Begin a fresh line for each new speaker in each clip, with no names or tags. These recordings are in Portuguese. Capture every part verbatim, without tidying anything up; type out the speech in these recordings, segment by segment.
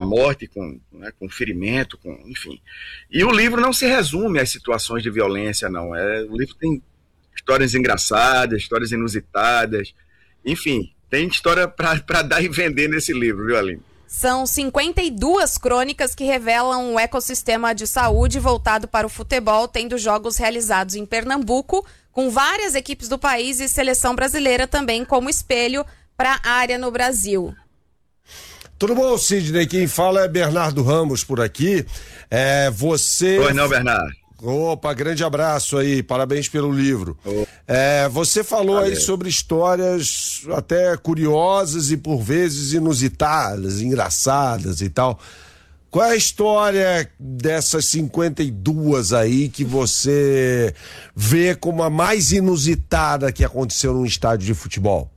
morte, com, né, com ferimento, com, enfim. E o livro não se resume às situações de violência, não. É, o livro tem histórias engraçadas, histórias inusitadas, enfim, tem história para dar e vender nesse livro, viu, Aline?
São cinquenta e duas crônicas que revelam um ecossistema de saúde voltado para o futebol, tendo jogos realizados em Pernambuco, com várias equipes do país e seleção brasileira também como espelho para a área no Brasil.
Tudo bom, Sidney? Quem fala é Bernardo Ramos por aqui. É, você...
Oi, não, Bernardo.
Opa, grande abraço aí, parabéns pelo livro. Oh. É, você falou Valeu. aí sobre histórias até curiosas e por vezes inusitadas, engraçadas e tal. Qual é a história dessas cinquenta e duas aí que você vê como a mais inusitada que aconteceu num estádio de futebol?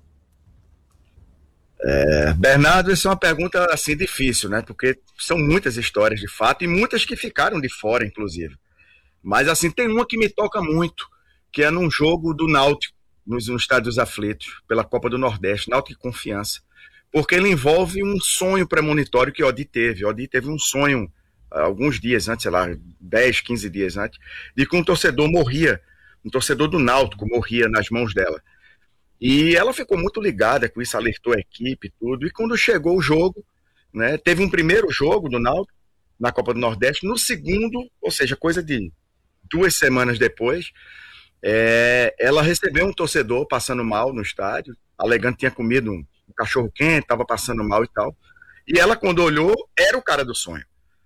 É, Bernardo, essa é uma pergunta assim difícil, né? Porque são muitas histórias de fato e muitas que ficaram de fora, inclusive. Mas assim, tem uma que me toca muito, que é num jogo do Náutico, nos, nos Estádios Aflitos, pela Copa do Nordeste, Náutico e Confiança. Porque ele envolve um sonho premonitório que o Odi teve. O Odi teve um sonho alguns dias antes, sei lá, dez, quinze dias antes, de que um torcedor morria, um torcedor do Náutico morria nas mãos dela. E ela ficou muito ligada com isso, alertou a equipe e tudo. E quando chegou o jogo, né, teve um primeiro jogo do Náutico na Copa do Nordeste, no segundo, ou seja, coisa de duas semanas depois, é, ela recebeu um torcedor passando mal no estádio, alegando que tinha comido um, um cachorro quente, estava passando mal e tal. E ela, quando olhou, era o cara do sonho.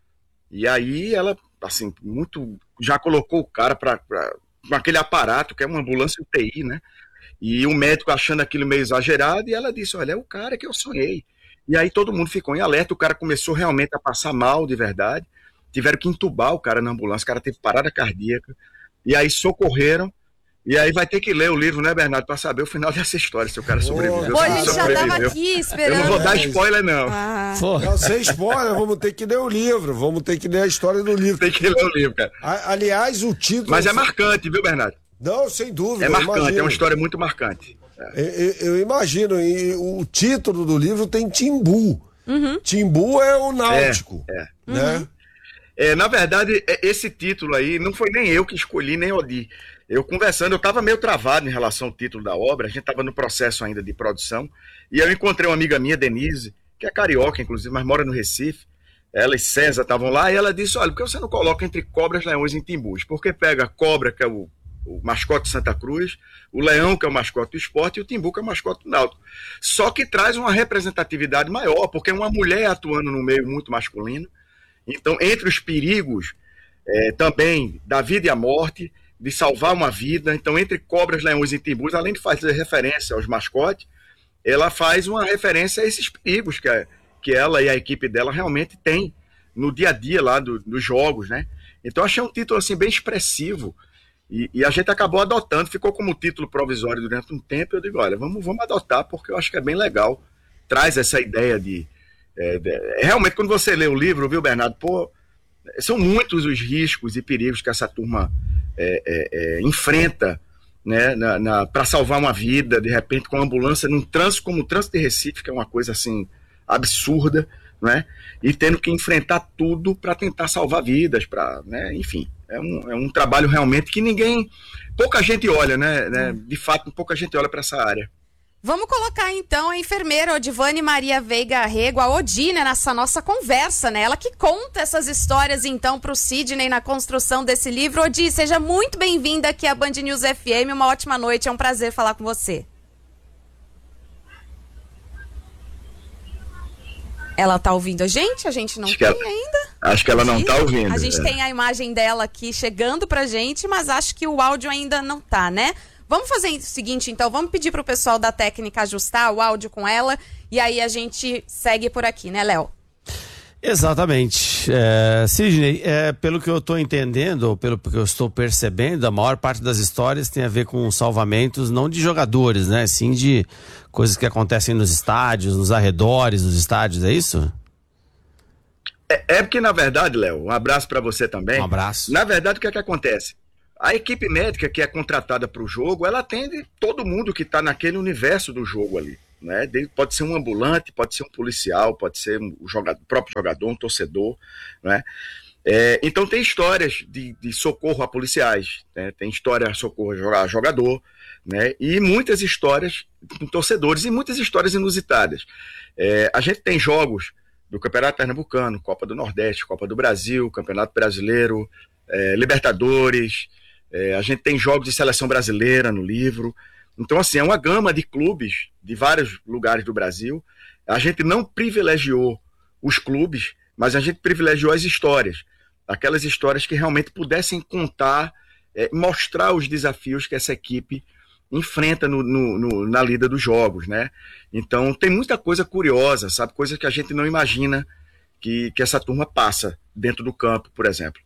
E aí ela, assim, muito, já colocou o cara para com aquele aparato, que é uma ambulância U T I, né? E o médico achando aquilo meio exagerado, e ela disse, olha, é o cara que eu sonhei. E aí todo mundo ficou em alerta, o cara começou realmente a passar mal de verdade, tiveram que entubar o cara na ambulância, o cara teve parada cardíaca, e aí socorreram, e aí vai ter que ler o livro, né, Bernardo, para saber o final dessa história, se o cara sobreviveu.
Pô, a gente já tava aqui esperando.
Eu não vou dar spoiler, não.
Ah. Não, sem spoiler, vamos ter que ler o livro, vamos ter que ler a história do livro.
Tem que ler o livro, cara.
A, aliás, o título...
Mas é marcante, viu, Bernardo?
Não, sem dúvida.
É marcante, é uma história muito marcante.
É. Eu, eu imagino, e o título do livro tem Timbu. Uhum. Timbu é o Náutico,
é, é.
né?
Uhum. É, na verdade, esse título aí não foi nem eu que escolhi, nem Odi. Eu conversando, eu estava meio travado em relação ao título da obra, a gente estava no processo ainda de produção, e eu encontrei uma amiga minha, Denise, que é carioca, inclusive, mas mora no Recife. Ela e César estavam lá, e ela disse, olha, por que você não coloca entre cobras, leões e timbus? Porque pega a cobra, que é o, o mascote de Santa Cruz, o leão, que é o mascote do esporte, e o timbu, que é o mascote do Náutico. Só que traz uma representatividade maior, porque é uma mulher atuando no meio muito masculino. Então, entre os perigos é, também da vida e a morte, de salvar uma vida, então entre cobras, leões e timbus, além de fazer referência aos mascotes, ela faz uma referência a esses perigos que, a, que ela e a equipe dela realmente têm no dia a dia lá do, dos jogos, né? Então, achei um título assim, bem expressivo, e, e a gente acabou adotando, ficou como título provisório durante um tempo. Eu digo, olha, vamos, vamos adotar, porque eu acho que é bem legal, traz essa ideia de É, é, realmente, quando você lê o livro, viu, Bernardo, pô, são muitos os riscos e perigos que essa turma é, é, é, enfrenta, né, na, na, para salvar uma vida, de repente, com a ambulância, num trânsito como o trânsito de Recife, que é uma coisa assim absurda, né, e tendo que enfrentar tudo para tentar salvar vidas, pra, né, enfim, é um, é um trabalho realmente que ninguém, pouca gente olha, né, né de fato, pouca gente olha para essa área.
Vamos colocar, então, a enfermeira Odivane Maria Veiga Rego, a Odi, né, nessa nossa conversa, né? Ela que conta essas histórias, então, para o Sidney na construção desse livro. Odi, seja muito bem-vinda aqui à Band News F M. Uma ótima noite, é um prazer falar com você. Ela tá ouvindo a gente? A gente não
acho
tem
ela,
ainda?
Acho que ela não tá ouvindo.
A gente
é.
tem a imagem dela aqui chegando pra gente, mas acho que o áudio ainda não tá, né? Vamos fazer o seguinte, então, vamos pedir pro pessoal da técnica ajustar o áudio com ela e aí a gente segue por aqui, né, Léo?
Exatamente. É, Sidney, é, pelo que eu estou entendendo, ou pelo que eu estou percebendo, a maior parte das histórias tem a ver com salvamentos não de jogadores, né? Sim de coisas que acontecem nos estádios, nos arredores dos estádios, é isso?
É, é porque, na verdade, Léo, um abraço para você também.
Um abraço.
Na verdade, o que é que acontece? A equipe médica que é contratada para o jogo, ela atende todo mundo que está naquele universo do jogo ali, né? Pode ser um ambulante, pode ser um policial, pode ser um jogador, o próprio jogador, um torcedor, né? É, então tem histórias de, de socorro a policiais, né? Tem história de socorro a jogador, né? E muitas histórias com torcedores e muitas histórias inusitadas. É, a gente tem jogos do Campeonato Pernambucano, Copa do Nordeste, Copa do Brasil, Campeonato Brasileiro, é, Libertadores, é, a gente tem jogos de seleção brasileira no livro. Então, assim, é uma gama de clubes de vários lugares do Brasil. A gente não privilegiou os clubes, mas a gente privilegiou as histórias. Aquelas histórias que realmente pudessem contar, é, mostrar os desafios que essa equipe enfrenta no, no, no, na lida dos jogos, né? Então, tem muita coisa curiosa, sabe? Coisa que a gente não imagina que, que essa turma passa dentro do campo, por exemplo.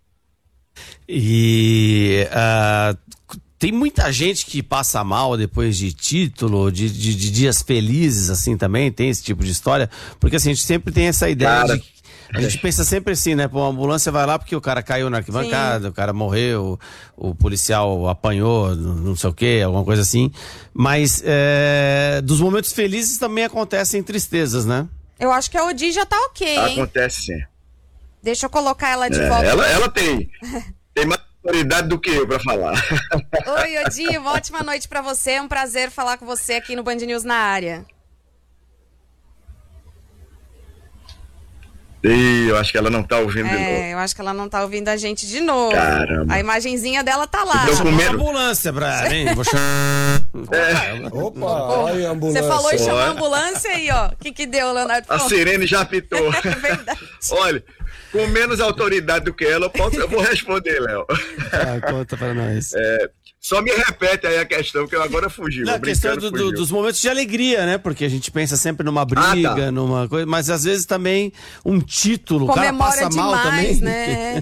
E uh, tem muita gente que passa mal depois de título, de, de, de dias felizes, assim, também, tem esse tipo de história, porque assim, a gente sempre tem essa ideia Cara. de... A gente pensa sempre assim, né? Pô, a ambulância vai lá porque o cara caiu na arquibancada, Sim. o cara morreu, o, o policial apanhou, não sei o quê, alguma coisa assim. Mas é, dos momentos felizes também acontecem tristezas, né?
Eu acho que a Odi já tá ok, hein?
Acontece sim.
Deixa eu colocar ela de
é,
volta.
Ela, ela tem, tem mais autoridade do que eu pra falar.
Oi, Odi, uma ótima noite pra você. É um prazer falar com você aqui no Band News na área.
Ih, eu acho que ela não tá ouvindo
é,
de novo.
É, eu acho que ela não tá ouvindo a gente de novo.
Caramba.
A imagenzinha dela tá lá.
Chamou uma ambulância pra ela, hein? Vou chamar...
é. Opa, olha a ambulância.
Você falou e chamou a ambulância aí, ó. O que que deu, Leonardo?
A sirene já apitou.
É verdade.
Olha, com menos autoridade do que ela, eu, posso, eu vou responder, Léo.
Ah, conta pra nós.
É, só me repete aí a questão, que eu agora fugi.
Não, a questão do, do, dos momentos de alegria, né? Porque a gente pensa sempre numa briga, ah, tá. numa coisa, mas às vezes também um título,
comemora
o cara passa
demais,
mal também.
Né?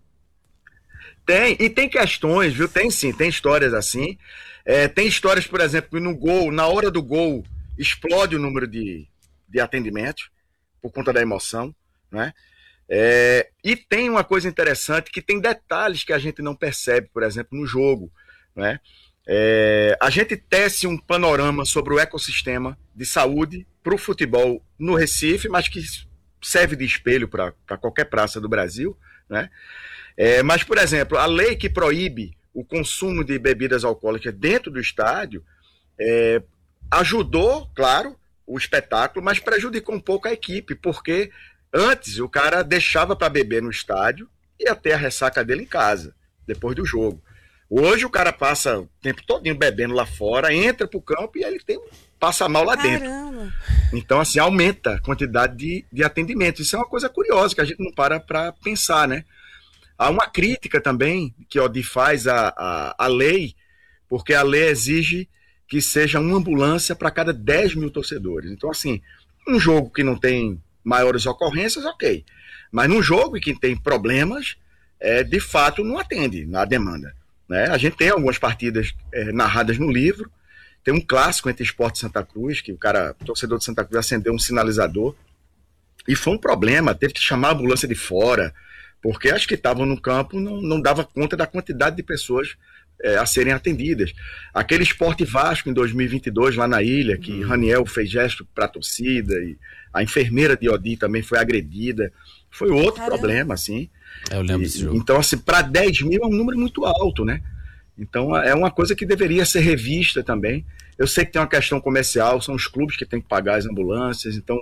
Tem, e tem questões, viu? Tem sim, tem histórias assim. É, tem histórias, por exemplo, que no gol, na hora do gol, explode o número de, de atendimentos por conta da emoção, né? É, e tem uma coisa interessante, que tem detalhes que a gente não percebe, por exemplo, no jogo, né? É, a gente tece um panorama sobre o ecossistema de saúde para o futebol no Recife, mas que serve de espelho para qualquer praça do Brasil, né? É, mas, por exemplo, a lei que proíbe o consumo de bebidas alcoólicas dentro do estádio é, ajudou, claro, o espetáculo, mas prejudicou um pouco a equipe, porque antes o cara deixava para beber no estádio e ia ter a ressaca dele em casa, depois do jogo. Hoje o cara passa o tempo todinho bebendo lá fora, entra pro campo e ele tem, passa mal lá
Caramba.
dentro. Então, assim, aumenta a quantidade de, de atendimentos. Isso é uma coisa curiosa que a gente não para para pensar, né? Há uma crítica também que a Odi faz à, à, à lei, porque a lei exige que seja uma ambulância para cada dez mil torcedores. Então, assim, um jogo que não tem maiores ocorrências, ok. Mas num jogo que tem problemas, é, de fato não atende na demanda. Né? A gente tem algumas partidas é, narradas no livro, tem um clássico entre Sport e Santa Cruz, que o cara, o torcedor de Santa Cruz acendeu um sinalizador, e foi um problema, teve que chamar a ambulância de fora, porque as que estavam no campo não, não dava conta da quantidade de pessoas é, a serem atendidas. Aquele Sport Vasco em dois mil e vinte e dois, lá na ilha, que uhum. Raniel fez gesto para a torcida, e a enfermeira de Odi também foi agredida, foi outro Caramba. problema, assim.
Eu lembro desse jogo.
Então, assim, para dez mil é um número muito alto, né? Então, é uma coisa que deveria ser revista também. Eu sei que tem uma questão comercial, são os clubes que têm que pagar as ambulâncias, então,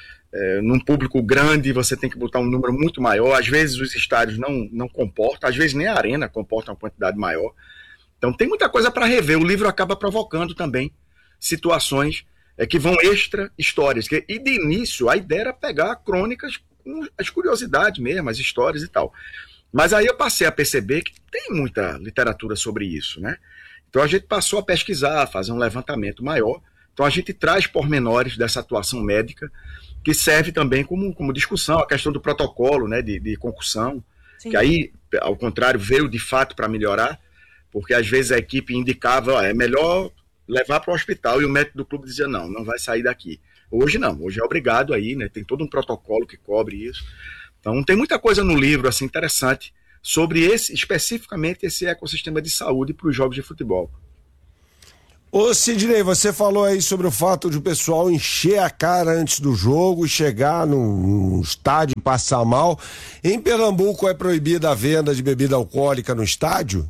é, num público grande, você tem que botar um número muito maior. Às vezes, os estádios não, não comportam, às vezes nem a arena comporta uma quantidade maior. Então, tem muita coisa para rever. O livro acaba provocando também situações é, que vão extra histórias. Que, e, de início, a ideia era pegar crônicas com as curiosidades mesmo, as histórias e tal. Mas aí eu passei a perceber que tem muita literatura sobre isso, né? Então a gente passou a pesquisar, fazer um levantamento maior. Então a gente traz pormenores dessa atuação médica, que serve também como, como discussão, a questão do protocolo, né, de, de concussão, Sim. que aí, ao contrário, veio de fato para melhorar, porque às vezes a equipe indicava, ó, é melhor levar para o hospital, e o médico do clube dizia, não, não vai sair daqui. Hoje não, hoje é obrigado aí, né? Tem todo um protocolo que cobre isso. Então tem muita coisa no livro assim interessante sobre esse, especificamente esse ecossistema de saúde para os jogos de futebol.
Ô Sidney, você falou aí sobre o fato de o pessoal encher a cara antes do jogo e chegar num, num estádio e passar mal. Em Pernambuco é proibida a venda de bebida alcoólica no estádio?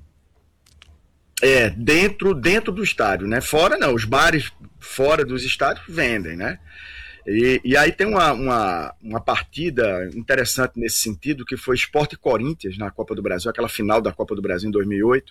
É, dentro, dentro do estádio, né? Fora não, os bares fora dos estádios vendem, né? E, e aí tem uma, uma, uma partida interessante nesse sentido, que foi Sport e Corinthians na Copa do Brasil, aquela final da Copa do Brasil em dois mil e oito,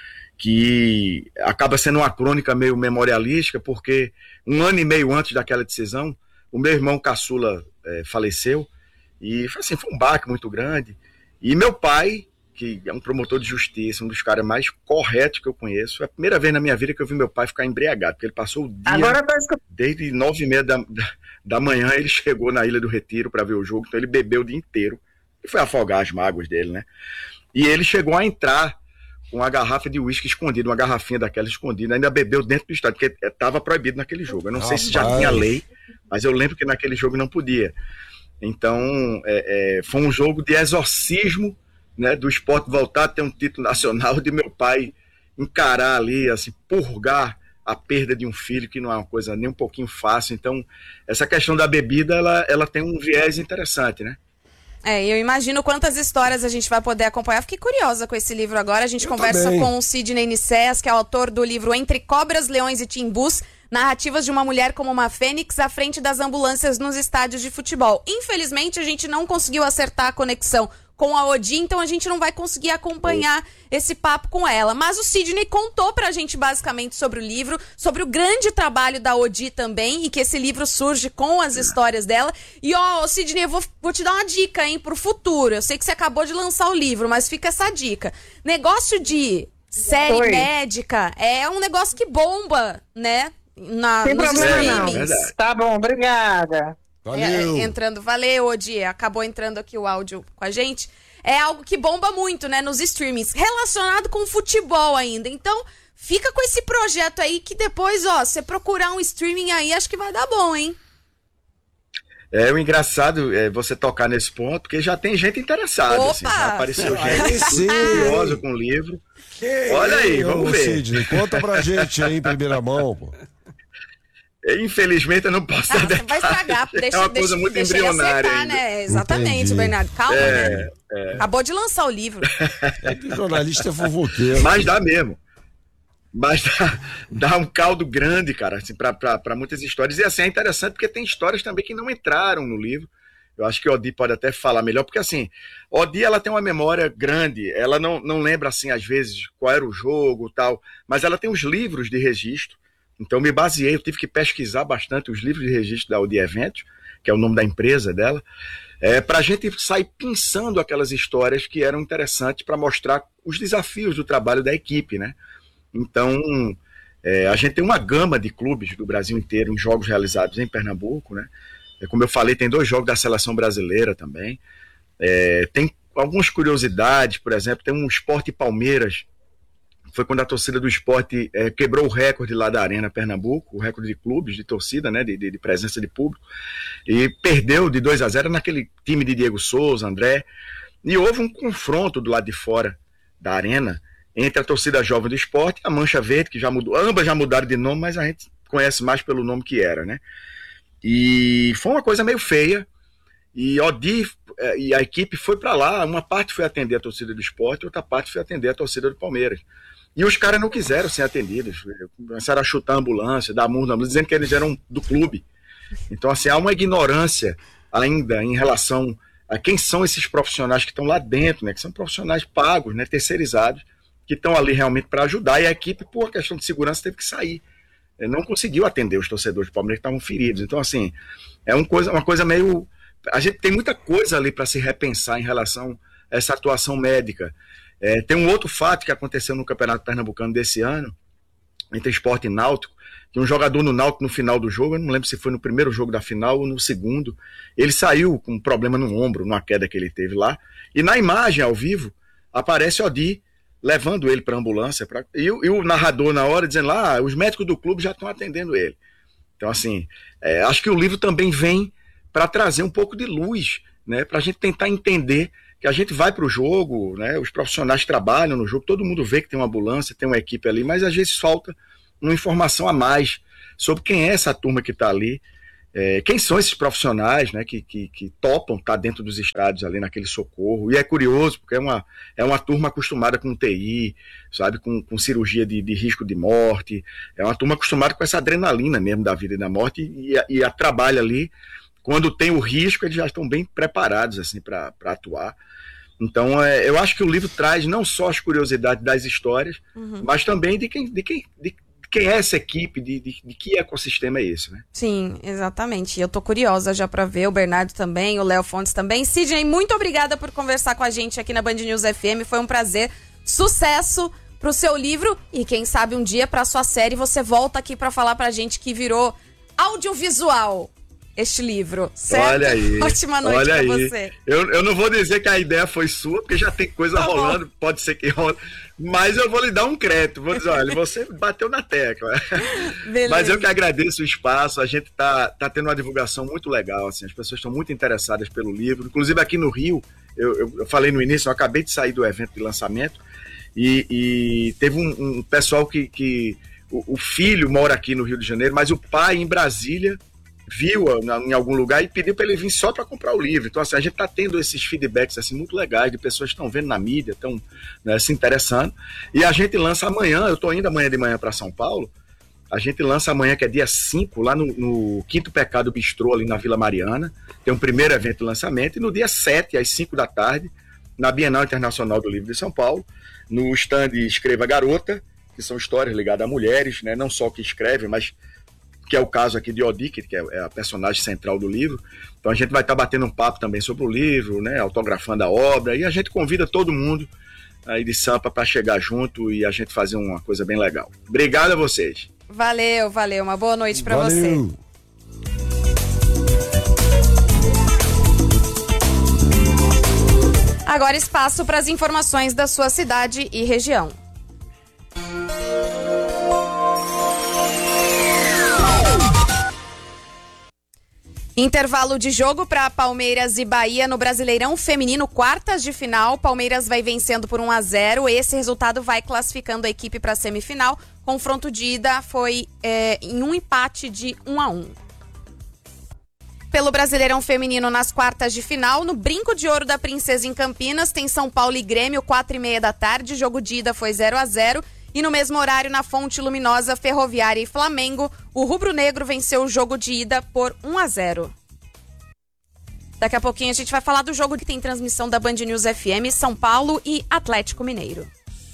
que acaba sendo uma crônica meio memorialística, porque um ano e meio antes daquela decisão, o meu irmão caçula é, faleceu, e assim, foi um baque muito grande, e meu pai, que é um promotor de justiça, um dos caras mais corretos que eu conheço, é a primeira vez na minha vida que eu vi meu pai ficar embriagado, porque ele passou o dia, Agora tá... desde nove e meia da, da, da manhã, ele chegou na Ilha do Retiro para ver o jogo, então ele bebeu o dia inteiro, e foi afogar as mágoas dele, né? E ele chegou a entrar com uma garrafa de uísque escondida, uma garrafinha daquela escondida, ainda bebeu dentro do estádio, porque estava proibido naquele jogo. Eu não ah, sei se já pai. tinha lei, mas eu lembro que naquele jogo não podia. Então, é, é, foi um jogo de exorcismo, né, do Sport voltar a ter um título nacional, de meu pai encarar ali, assim, purgar a perda de um filho, que não é uma coisa nem um pouquinho fácil. Então, essa questão da bebida, ela, ela tem um viés interessante, né?
É, eu imagino quantas histórias a gente vai poder acompanhar. Fiquei curiosa com esse livro agora. A gente eu conversa também. com o Sidney Nicéas, que é o autor do livro Entre Cobras, Leões e Timbus, narrativas de uma mulher como uma fênix à frente das ambulâncias nos estádios de futebol. Infelizmente, a gente não conseguiu acertar a conexão com a Odi, então a gente não vai conseguir acompanhar esse papo com ela. Mas o Sidney contou pra gente basicamente sobre o livro, sobre o grande trabalho da Odi também, e que esse livro surge com as histórias dela. E ó, Sidney, eu vou, vou te dar uma dica, hein, pro futuro. Eu sei que você acabou de lançar o livro, mas fica essa dica. Negócio de série Oi. médica é um negócio que bomba, né? Na,
Sem
nos
problema não. Tá bom, obrigada.
Valeu.
É, entrando, valeu, Odi, acabou entrando aqui o áudio com a gente. É algo que bomba muito, né, nos streamings, relacionado com futebol ainda. Então, fica com esse projeto aí que depois, ó, você procurar um streaming aí, acho que vai dar bom, hein?
É, o engraçado é você tocar nesse ponto, porque já tem gente interessada.
Opa!
Assim, já apareceu gente curiosa com o livro. Que Olha aí, vamos ver.
Sidney, conta pra gente aí em primeira mão, pô.
Infelizmente eu não posso
ah,
dar
vai estragar, deixa,
é uma
deixa,
coisa muito
deixa
embrionária
acertar,
ainda.
né? Exatamente,
Entendi.
Bernardo. Calma,
é,
né?
É.
Acabou de lançar o livro.
É que o jornalista é fofoqueiro.
Mas dá mesmo. Mas dá, dá um caldo grande, cara, assim, para muitas histórias. E assim, é interessante porque tem histórias também que não entraram no livro. Eu acho que a Odi pode até falar melhor, porque assim, a Odi, ela tem uma memória grande, ela não, não lembra, assim, às vezes, qual era o jogo e tal, mas ela tem os livros de registro. Então me baseei, eu tive que pesquisar bastante os livros de registro da Odi Eventos, que é o nome da empresa dela, é, para a gente sair pensando aquelas histórias que eram interessantes para mostrar os desafios do trabalho da equipe, né? Então, é, a gente tem uma gama de clubes do Brasil inteiro em jogos realizados em Pernambuco, né? É, como eu falei, tem dois jogos da seleção brasileira também. É, tem algumas curiosidades, por exemplo, tem um Sport Palmeiras, foi quando a torcida do Sport é, quebrou o recorde lá da Arena Pernambuco, o recorde de clubes, de torcida, né, de, de, de presença de público, e perdeu de dois a zero naquele time de Diego Souza, André, e houve um confronto do lado de fora da Arena entre a torcida jovem do Sport e a Mancha Verde, que já mudou, ambas já mudaram de nome, mas a gente conhece mais pelo nome que era, né? E foi uma coisa meio feia, e Odi e a equipe foi para lá, uma parte foi atender a torcida do Sport, outra parte foi atender a torcida do Palmeiras. E os caras não quiseram ser atendidos, começaram a chutar a ambulância, dar murro na ambulância, dizendo que eles eram do clube. Então, assim, há uma ignorância ainda em relação a quem são esses profissionais que estão lá dentro, né? Que são profissionais pagos, né? Terceirizados, que estão ali realmente para ajudar, e a equipe, por questão de segurança, teve que sair. Não conseguiu atender os torcedores do Palmeiras que estavam feridos. Então, assim, é uma coisa, uma coisa meio... A gente tem muita coisa ali para se repensar em relação a essa atuação médica. É, tem um outro fato que aconteceu no Campeonato Pernambucano desse ano, entre Sport e Náutico, que um jogador no Náutico no final do jogo, eu não lembro se foi no primeiro jogo da final ou no segundo, ele saiu com um problema no ombro, numa queda que ele teve lá, e na imagem ao vivo aparece o Odi levando ele para a ambulância, pra, e, e o narrador na hora dizendo lá, ah, os médicos do clube já estão atendendo ele. Então, assim, é, acho que o livro também vem para trazer um pouco de luz, né, para a gente tentar entender que a gente vai para o jogo, né, os profissionais trabalham no jogo, todo mundo vê que tem uma ambulância, tem uma equipe ali, mas às vezes falta uma informação a mais sobre quem é essa turma que está ali, é, quem são esses profissionais, né, que, que, que topam estar tá dentro dos estádios ali naquele socorro. E é curioso, porque é uma, é uma turma acostumada com T I, sabe, com, com cirurgia de, de risco de morte, é uma turma acostumada com essa adrenalina mesmo da vida e da morte, e, e, e a trabalha ali. Quando tem o risco, eles já estão bem preparados assim, para atuar. Então, é, eu acho que o livro traz não só as curiosidades das histórias, uhum. mas também de quem, de quem, de quem é essa equipe, de, de, de que ecossistema é esse, né?
Sim, exatamente. Eu tô curiosa já para ver, o Bernardo também, o Léo Fontes também. Sidney, muito obrigada por conversar com a gente aqui na Band News F M, foi um prazer. Sucesso pro seu livro e quem sabe um dia pra sua série você volta aqui para falar pra gente que virou audiovisual este livro, certo?
Olha aí.
Ótima noite
olha
pra
aí.
você.
Eu, eu não vou dizer que a ideia foi sua, porque já tem coisa tá rolando, bom. Pode ser que role, mas eu vou lhe dar um crédito. Vou dizer, olha, você bateu na tecla. Beleza. Mas eu que agradeço o espaço, a gente tá, tá tendo uma divulgação muito legal, assim, as pessoas estão muito interessadas pelo livro, inclusive aqui no Rio, eu, eu, eu falei no início, eu acabei de sair do evento de lançamento, e, e teve um, um pessoal que, que o, o filho mora aqui no Rio de Janeiro, mas o pai em Brasília viu em algum lugar e pediu para ele vir só para comprar o livro. Então, assim, a gente está tendo esses feedbacks assim, muito legais de pessoas que estão vendo na mídia, estão, né, se interessando. E a gente lança amanhã, eu estou indo amanhã de manhã para São Paulo, a gente lança amanhã, que é dia cinco, lá no, no Quinto Pecado Bistrô, ali na Vila Mariana. Tem um primeiro evento de lançamento. E no dia sete, às cinco da tarde, na Bienal Internacional do Livro de São Paulo, no stand Escreva Garota, que são histórias ligadas a mulheres, né, não só que escrevem, mas que é o caso aqui de Odi, que é a personagem central do livro. Então a gente vai estar batendo um papo também sobre o livro, né, autografando a obra, e a gente convida todo mundo aí de Sampa para chegar junto e a gente fazer uma coisa bem legal. Obrigado a vocês.
Valeu, valeu. Uma boa noite para você. Agora espaço para as informações da sua cidade e região. Intervalo de jogo para Palmeiras e Bahia no Brasileirão Feminino, quartas de final. Palmeiras vai vencendo por um a zero. Esse resultado vai classificando a equipe para a semifinal. Confronto de ida foi é, em um empate de um a um. Pelo Brasileirão Feminino nas quartas de final, no Brinco de Ouro da Princesa em Campinas, tem São Paulo e Grêmio, quatro e meia da tarde. Jogo de ida foi zero a zero. E no mesmo horário, na Fonte Luminosa, Ferroviária e Flamengo, o rubro-negro venceu o jogo de ida por um a zero. Daqui a pouquinho a gente vai falar do jogo que tem transmissão da Band News F M, São Paulo e Atlético Mineiro.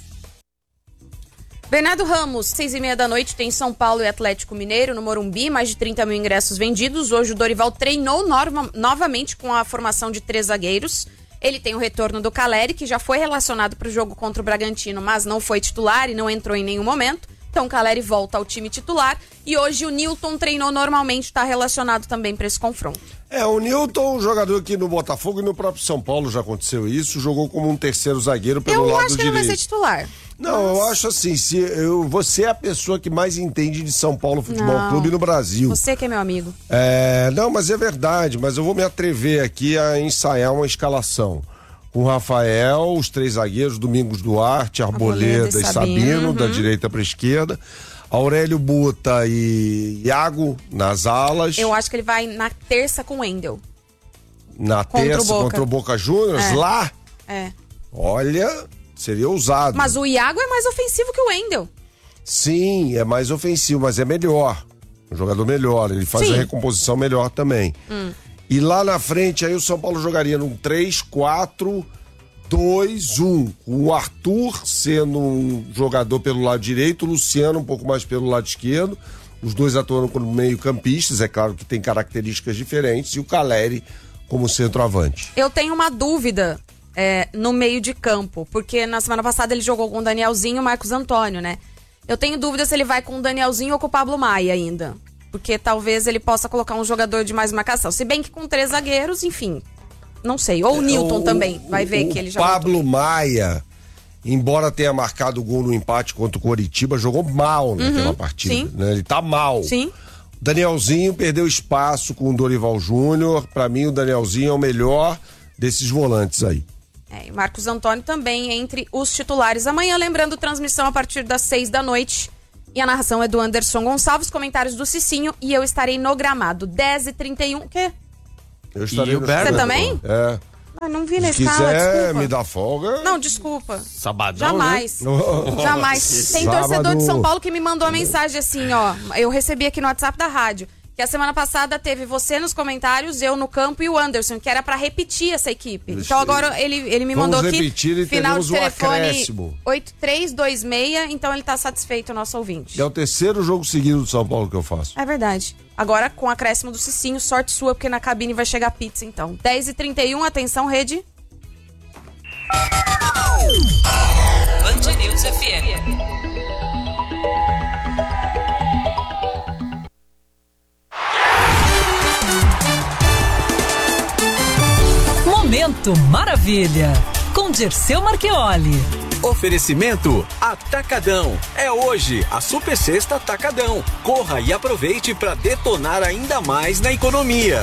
Bernardo Ramos, seis e meia da noite, tem São Paulo e Atlético Mineiro no Morumbi, mais de trinta mil ingressos vendidos. Hoje o Dorival treinou norma, novamente com a formação de três zagueiros. Ele tem o retorno do Caleri, que já foi relacionado para o jogo contra o Bragantino, mas não foi titular e não entrou em nenhum momento. Então o Caleri volta ao time titular. E hoje o Nilton treinou normalmente, está relacionado também para esse confronto.
É, o Nilton, jogador aqui no Botafogo e no próprio São Paulo já aconteceu isso, jogou como um terceiro zagueiro pelo
eu
lado
acho que
direito.
Não vai ser titular.
Não, mas... eu acho assim, se eu, você é a pessoa que mais entende de São Paulo Futebol
não,
Clube no Brasil.
Você que é meu amigo.
É, não, mas é verdade, mas eu vou me atrever aqui a ensaiar uma escalação. Com o Rafael, os três zagueiros, Domingos Duarte, Arboleda, Arboleda e Sabino, Sabino uhum. da direita para a esquerda. Aurélio Buta e Iago nas alas.
Eu acho que ele vai na terça com o Wendel.
Na contra terça o contra o Boca Juniors? É. Lá?
É.
Olha, seria ousado.
Mas o Iago é mais ofensivo que o Wendel.
Sim, é mais ofensivo, mas é melhor. Um jogador melhor, ele faz Sim. a recomposição melhor também. Hum. E lá na frente, aí o São Paulo jogaria num três, quatro, dois, um. Com o Arthur sendo um jogador pelo lado direito, o Luciano um pouco mais pelo lado esquerdo. Os dois atuando como meio-campistas, é claro que tem características diferentes. E o Caleri como centroavante.
Eu tenho uma dúvida é, no meio de campo, porque na semana passada ele jogou com o Danielzinho e o Marcos Antônio, né? Eu tenho dúvida se ele vai com o Danielzinho ou com o Pablo Maia ainda. Porque talvez ele possa colocar um jogador de mais marcação. Se bem que com três zagueiros, enfim, não sei. Ou o Nilton o, também, vai ver
o
que ele já
Pablo
voltou.
Maia, embora tenha marcado o gol no empate contra o Coritiba, jogou mal naquela
uhum,
partida.
Sim.
Né? Ele tá mal.
Sim.
Danielzinho perdeu espaço com o Dorival Júnior. Pra mim, o Danielzinho é o melhor desses volantes aí.
É, e Marcos Antônio também entre os titulares. Amanhã, lembrando, transmissão a partir das seis da noite. E a narração é do Anderson Gonçalves, comentários do Cicinho e eu estarei no gramado. dez e trinta e um. O quê?
Eu estarei no
Você também?
É.
Ah, não vi na
Se
escala,
quiser
desculpa.
me dar folga...
Não, desculpa.
Sabadão,
Jamais.
né?
Jamais. Tem
Sábado...
torcedor de São Paulo que me mandou uma mensagem assim, ó. Eu recebi aqui no WhatsApp da rádio. Que a semana passada teve você nos comentários, eu no campo e o Anderson, que era pra repetir essa equipe.
Deixa
então agora ele, ele me
Vamos
mandou aqui,
repetir e
final de
teremos um
telefone
acréscimo.
oito três dois seis, então ele tá satisfeito, o nosso ouvinte.
É o terceiro jogo seguido do São Paulo que eu faço.
É verdade. Agora com o acréscimo do Cicinho, sorte sua, porque na cabine vai chegar pizza então. dez e trinta e um, atenção, rede.
Band News F M. Momento Maravilha, com Dirceu Marchioli.
Oferecimento Atacadão. É hoje a Super Sexta Atacadão. Corra e aproveite para detonar ainda mais na economia.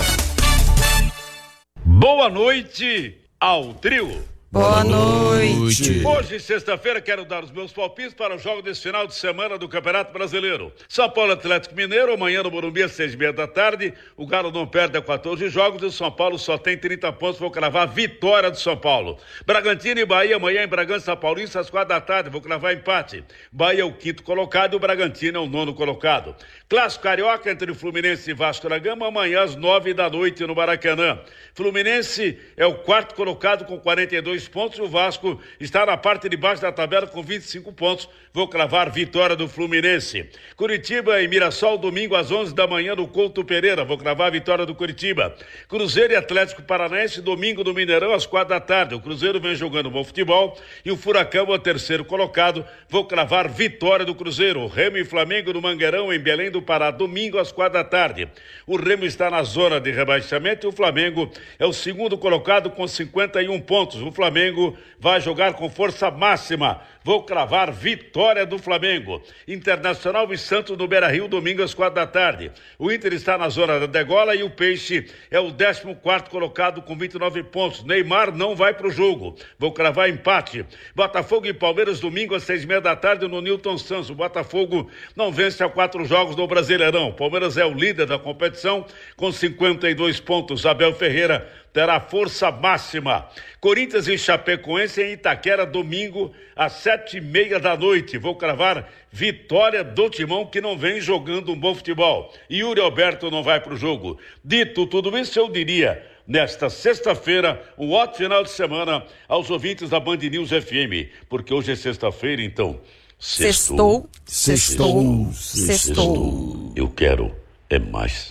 Boa noite ao trio.
Boa noite.
Hoje, sexta-feira, quero dar os meus palpites para o jogo desse final de semana do Campeonato Brasileiro. São Paulo Atlético Mineiro, amanhã no Morumbi às seis e meia da tarde. O Galo não perde a quatorze jogos e o São Paulo só tem trinta pontos. Vou cravar a vitória do São Paulo. Bragantino e Bahia, amanhã em Bragança Paulista às quatro da tarde. Vou cravar empate. Bahia é o quinto colocado e o Bragantino é o nono colocado. Clássico Carioca entre o Fluminense e Vasco da Gama, amanhã às nove da noite no Maracanã. Fluminense é o quarto colocado com quarenta e dois pontos e o Vasco está na parte de baixo da tabela com vinte e cinco pontos. Vou cravar vitória do Fluminense. Curitiba e Mirassol, domingo às onze da manhã no Couto Pereira. Vou cravar a vitória do Curitiba. Cruzeiro e Atlético Paranaense, domingo no Mineirão às quatro da tarde. O Cruzeiro vem jogando bom futebol e o Furacão é o terceiro colocado. Vou cravar vitória do Cruzeiro. Remo e Flamengo no Mangueirão, em Belém do Pará, domingo às quatro da tarde. O Remo está na zona de rebaixamento e o Flamengo é o segundo colocado com cinquenta e um pontos. O Flamengo vai jogar com força máxima. Vou cravar vitória do Flamengo. Internacional e Santos no Beira-Rio, domingo às quatro da tarde. O Inter está na zona da degola e o Peixe é o décimo quarto colocado com vinte e nove pontos. Neymar não vai para o jogo. Vou cravar empate. Botafogo e Palmeiras, domingo às seis e meia da tarde no Newton Santos. O Botafogo não vence há quatro jogos no Brasileirão. O Palmeiras é o líder da competição com cinquenta e dois pontos. Abel Ferreira terá força máxima. Corinthians e Chapecoense em Itaquera, domingo, às sete e meia da noite. Vou cravar vitória do Timão, que não vem jogando um bom futebol. E Yuri Alberto não vai para o jogo. Dito tudo isso, eu diria, nesta sexta-feira, um ótimo final de semana aos ouvintes da Band News F M. Porque hoje é sexta-feira, então...
Sextou.
Sextou.
Sextou. Sextou.
Eu quero é mais.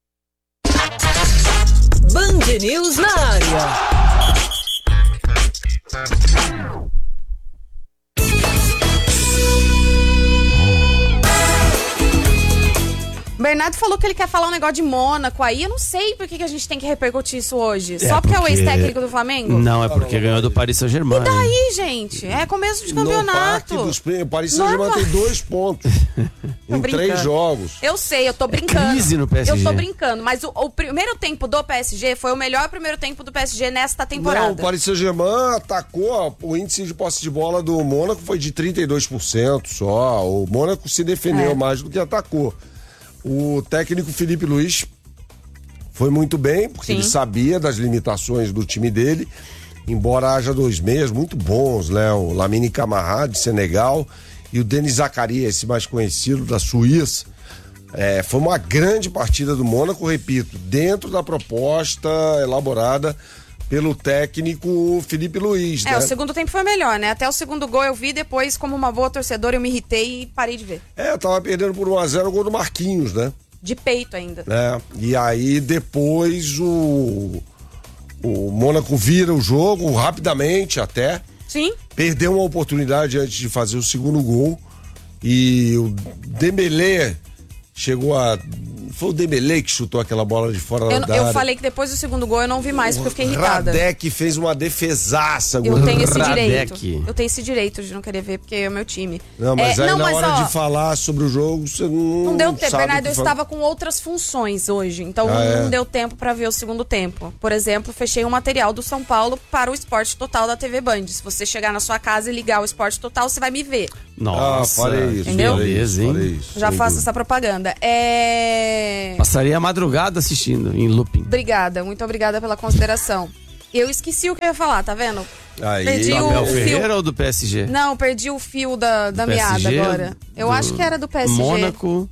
Band News na área.
Bernardo falou que ele quer falar um negócio de Mônaco aí. Eu não sei por que, que a gente tem que repercutir isso hoje.
É
Só porque,
porque
é o ex-técnico do Flamengo?
Não, é porque ganhou do Paris Saint-Germain.
E daí, gente? É começo de campeonato.
No dos o Paris Saint-Germain tem dois pontos em três jogos.
Eu sei, eu tô brincando.
Crise no P S G.
Eu tô brincando, mas o, o primeiro tempo do P S G foi o melhor primeiro tempo do P S G nesta temporada.
Não, o Paris Saint-Germain atacou, o índice de posse de bola do Mônaco foi de trinta e dois por cento só. O Mônaco se defendeu
É.
mais do que atacou. O técnico Felipe Luiz foi muito bem, porque
Sim.
ele sabia das limitações do time dele, embora haja dois meias muito bons, né? O Lamine Camara, de Senegal, e o Denis Zakaria, esse mais conhecido, da Suíça. É, foi uma grande partida do Mônaco, repito, dentro da proposta elaborada pelo técnico Felipe Luiz,
É,
né?
o segundo tempo foi melhor, né? Até o segundo gol eu vi, depois, como uma boa torcedora, eu me irritei e parei de ver.
É, tava perdendo por um a zero o gol do Marquinhos, né?
De peito ainda.
É, e aí depois o, o Mônaco vira o jogo rapidamente até.
Sim.
Perdeu uma oportunidade antes de fazer o segundo gol. E o Dembélé chegou a... Foi o Dembélé que chutou aquela bola de fora
Eu,
da
eu
área.
falei que depois do segundo gol eu não vi mais, porque eu fiquei irritada.
Radek fez uma defesaça.
Eu tenho esse
Radek.
direito. Eu tenho esse direito de não querer ver, porque é o meu time.
Não, mas
é,
aí
não,
na
mas,
hora
ó,
de falar sobre o jogo, você não
Não deu tempo,
sabe
Bernardo,
o
eu
que fa-
estava com outras funções hoje, então
Ah, é?
não deu tempo pra ver o segundo tempo. Por exemplo, fechei um material do São Paulo para o Esporte Total da T V Band. Se você chegar na sua casa e ligar o Esporte Total, você vai me ver.
Nossa,
ah, farei isso,
entendeu?
farei isso,
hein?
farei isso,
Já
sem
faço
dúvida.
essa propaganda. É...
Passaria a madrugada assistindo, em looping.
Obrigada, muito obrigada pela consideração. Eu esqueci o que eu ia falar, tá vendo?
Aí,
Perdi
Do
o
Abel
fio.
Ferreira ou do P S G?
Não, perdi o fio da, da
Do
meada
P S G,
agora. Eu
do
acho que era do P S G.
Mônaco.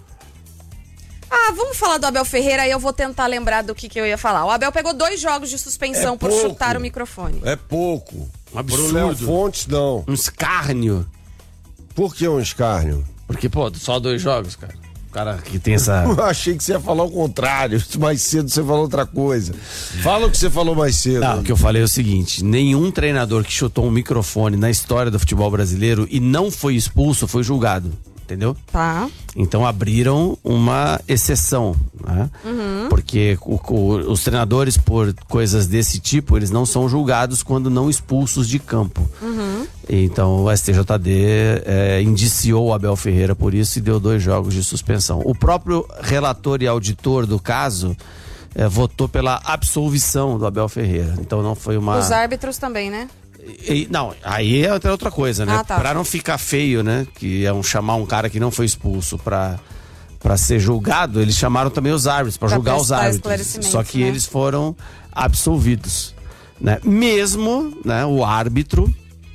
Ah, vamos falar do Abel Ferreira, aí eu vou tentar lembrar do que, que eu ia falar. O Abel pegou dois jogos de suspensão
É
por
pouco.
chutar o microfone.
É pouco.
Um absurdo.
Pro Léo Fontes, não.
Um escárnio.
Por que um escárnio?
Porque, pô, só dois jogos, cara. O cara que tem essa...
Eu achei que você ia falar o contrário. Mais cedo você falou outra coisa. Fala o que você falou mais cedo.
Não, o que eu falei é o seguinte: nenhum treinador que chutou um microfone na história do futebol brasileiro e não foi expulso foi julgado. Entendeu?
Tá.
Então abriram uma exceção, né?
Uhum.
Porque o, o, os treinadores, por coisas desse tipo, eles não são julgados quando não expulsos de campo.
Uhum.
Então o S T J D é, indiciou o Abel Ferreira por isso e deu dois jogos de suspensão. O próprio relator e auditor do caso é, votou pela absolvição do Abel Ferreira. Então não foi uma...
Os árbitros também, né?
E, não, aí é outra outra coisa, né?
Ah, tá.
Pra não ficar feio, né? Que é um chamar um cara que não foi expulso pra, pra ser julgado, eles chamaram também os árbitros, pra,
Pra
julgar os
prestar
árbitros.
esclarecimentos,
Só que
né?
eles foram absolvidos, né? Mesmo, né, o árbitro...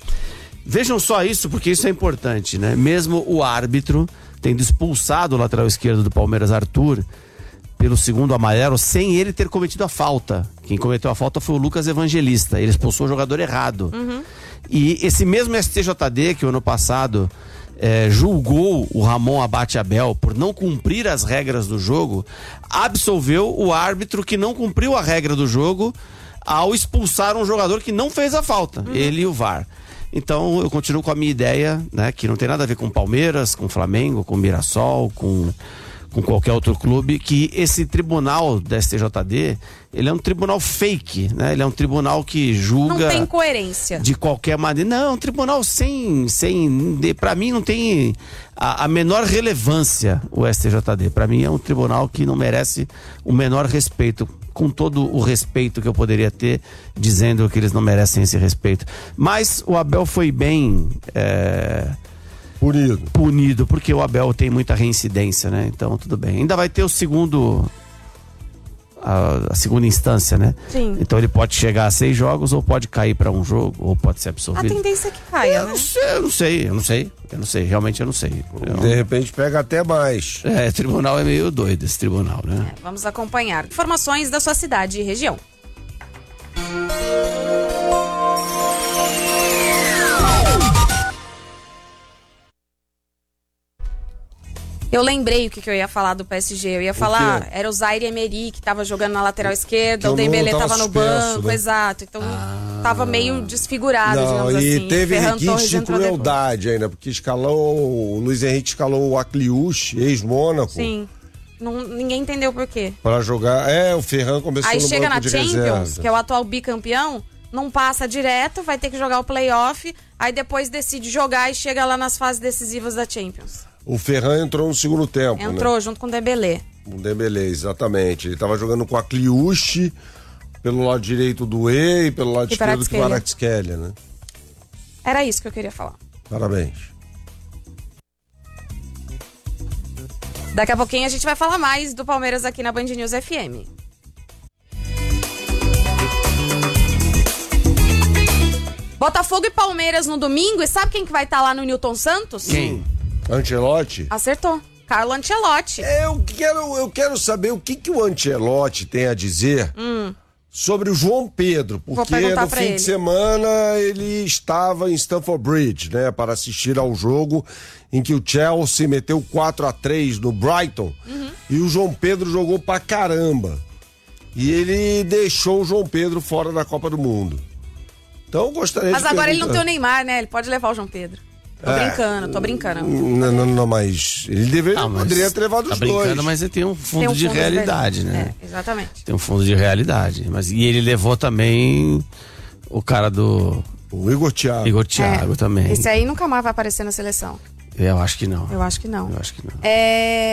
Vejam só isso, porque isso é importante, né? Mesmo o árbitro tendo expulsado o lateral esquerdo do Palmeiras, Arthur, pelo segundo amarelo, sem ele ter cometido a falta. Quem cometeu a falta foi o Lucas Evangelista. Ele expulsou o jogador errado.
Uhum.
E esse mesmo S T J D que o ano passado é, julgou o Ramon Abate Abel por não cumprir as regras do jogo, absolveu o árbitro que não cumpriu a regra do jogo ao expulsar um jogador que não fez a falta. Uhum. Ele e o V A R. Então eu continuo com a minha ideia, né, que não tem nada a ver com Palmeiras, com Flamengo, com Mirassol, com... com qualquer outro clube, que esse tribunal da S T J D, ele é um tribunal fake, né? Ele é um tribunal que julga...
Não tem coerência.
De qualquer maneira. Não, é um tribunal sem... sem de, pra mim não tem a, a menor relevância o S T J D. Pra mim é um tribunal que não merece o menor respeito, com todo o respeito que eu poderia ter, dizendo que eles não merecem esse respeito. Mas o Abel foi bem... É...
Punido.
Punido, porque o Abel tem muita reincidência, né? Então, tudo bem. Ainda vai ter o segundo... A, a segunda instância, né?
Sim.
Então ele pode chegar a seis jogos, ou pode cair para um jogo, ou pode ser
A
absolvido.
tendência é que caia,
Eu
né?
não sei, eu não sei, eu não sei. Eu não sei, realmente eu não sei. Eu...
De repente pega até mais.
É, tribunal é meio doido esse tribunal, né?
É, vamos acompanhar. Informações da sua cidade e região. Eu lembrei o que, que eu ia falar do P S G. Eu ia falar, era o Zaire Emery que tava jogando na lateral esquerda,
Que
o
o
Dembélé
Nuno
tava,
tava
no
suspenso,
banco,
né?
exato. Então tava meio desfigurado,
Não,
digamos
e
assim.
teve
Ferran
requinte
Torres
de
entrou depois.
crueldade ainda, porque escalou, o Luiz Henrique escalou o Acliuche, ex-Mônaco,
Sim. Não, ninguém entendeu por quê.
pra jogar. É, o Ferran começou
Aí
no
chega
banco
na
de
Champions,
reserva.
que é o atual bicampeão, não passa direto, vai ter que jogar o playoff, aí depois decide jogar e chega lá nas fases decisivas da Champions.
O Ferran entrou no segundo tempo,
Entrou
né?
junto com o Dembélé.
O Dembélé, exatamente. Ele tava jogando com a Acliuche pelo lado direito do E e pelo lado
E
esquerdo do
Kvaratskhelia.
Kvaratskhelia, né?
Era isso que eu queria falar.
Parabéns.
Daqui a pouquinho a gente vai falar mais do Palmeiras aqui na Band News F M. Botafogo e Palmeiras no domingo. E sabe quem que vai estar lá no Newton Santos?
Quem?
Ancelotti?
Acertou. Carlo Ancelotti.
Eu quero, eu quero saber o que, que o Ancelotti tem a dizer
Hum.
sobre o João Pedro,
Vou
porque
perguntar
no
pra
fim
ele.
de semana ele estava em Stamford Bridge, né, para assistir ao jogo em que o Chelsea meteu quatro a três no Brighton,
Uhum.
e o João Pedro jogou pra caramba. E ele deixou o João Pedro fora da Copa do Mundo. Então eu gostaria
Mas
de
agora ele não tem o
perguntar-
Neymar, né? Ele pode levar o João Pedro. Tô
É.
brincando, tô brincando.
Não, não, não, mas ele deveria,
Ah, mas
poderia ter levado
tá
os
brincando,
dois.
mas ele tem um fundo,
Tem um
de
fundo
realidade,
verdade.
né?
É, exatamente.
Tem um fundo de realidade. Mas, e ele levou também o cara do
O Igor Thiago.
Igor Thiago
É,
também.
Esse aí nunca mais vai aparecer na seleção.
Eu acho que não.
Eu acho que não.
Eu acho que não.
É...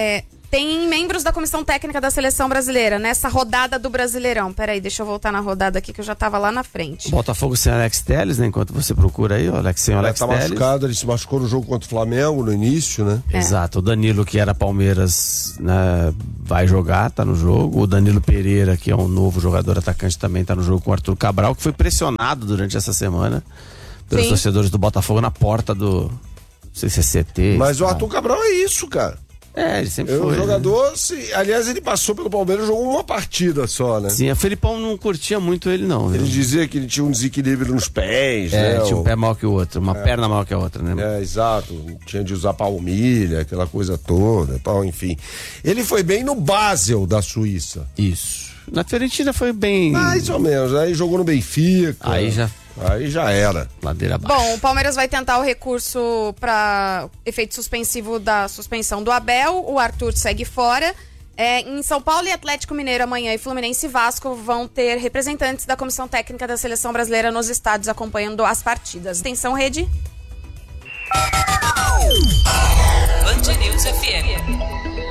Tem membros da comissão técnica da seleção brasileira nessa rodada do Brasileirão. Peraí, deixa eu voltar na rodada aqui que eu já tava lá na frente.
Botafogo sem Alex Telles, né? Enquanto você procura aí, o Alex sem o Alex
tá
Telles.
machucado, ele se machucou no jogo contra o Flamengo no início, né?
É.
Exato, o Danilo, que era Palmeiras, né, vai jogar, tá no jogo. O Danilo Pereira, que é um novo jogador atacante, também tá no jogo com o Arthur Cabral, que foi pressionado durante essa semana pelos
Sim.
torcedores do Botafogo na porta do, não sei se é C T.
Mas o
tal.
Arthur Cabral é isso, cara.
É, ele sempre
É
foi.
um
né?
jogador, se, aliás, ele passou pelo Palmeiras, jogou uma partida só, né?
Sim, o Felipão não curtia muito ele, não. Viu?
Ele dizia que ele tinha um desequilíbrio nos pés,
É,
né?
tinha um
O-
pé maior que o outro, uma perna maior que a outra, né?
É, exato. Tinha de usar palmilha, aquela coisa toda, tal, enfim. Ele foi bem no Basel da Suíça.
Isso. Na Fiorentina foi bem.
Mais ou menos. Aí jogou no Benfica.
Aí já.
Aí já era.
Ladeira abaixo.
Bom, o Palmeiras vai tentar o recurso para efeito suspensivo da suspensão do Abel. O Arthur segue fora. É, em São Paulo e Atlético Mineiro amanhã e Fluminense e Vasco vão ter representantes da comissão técnica da seleção brasileira nos estádios acompanhando as partidas. Atenção, Rede.
Band News F M.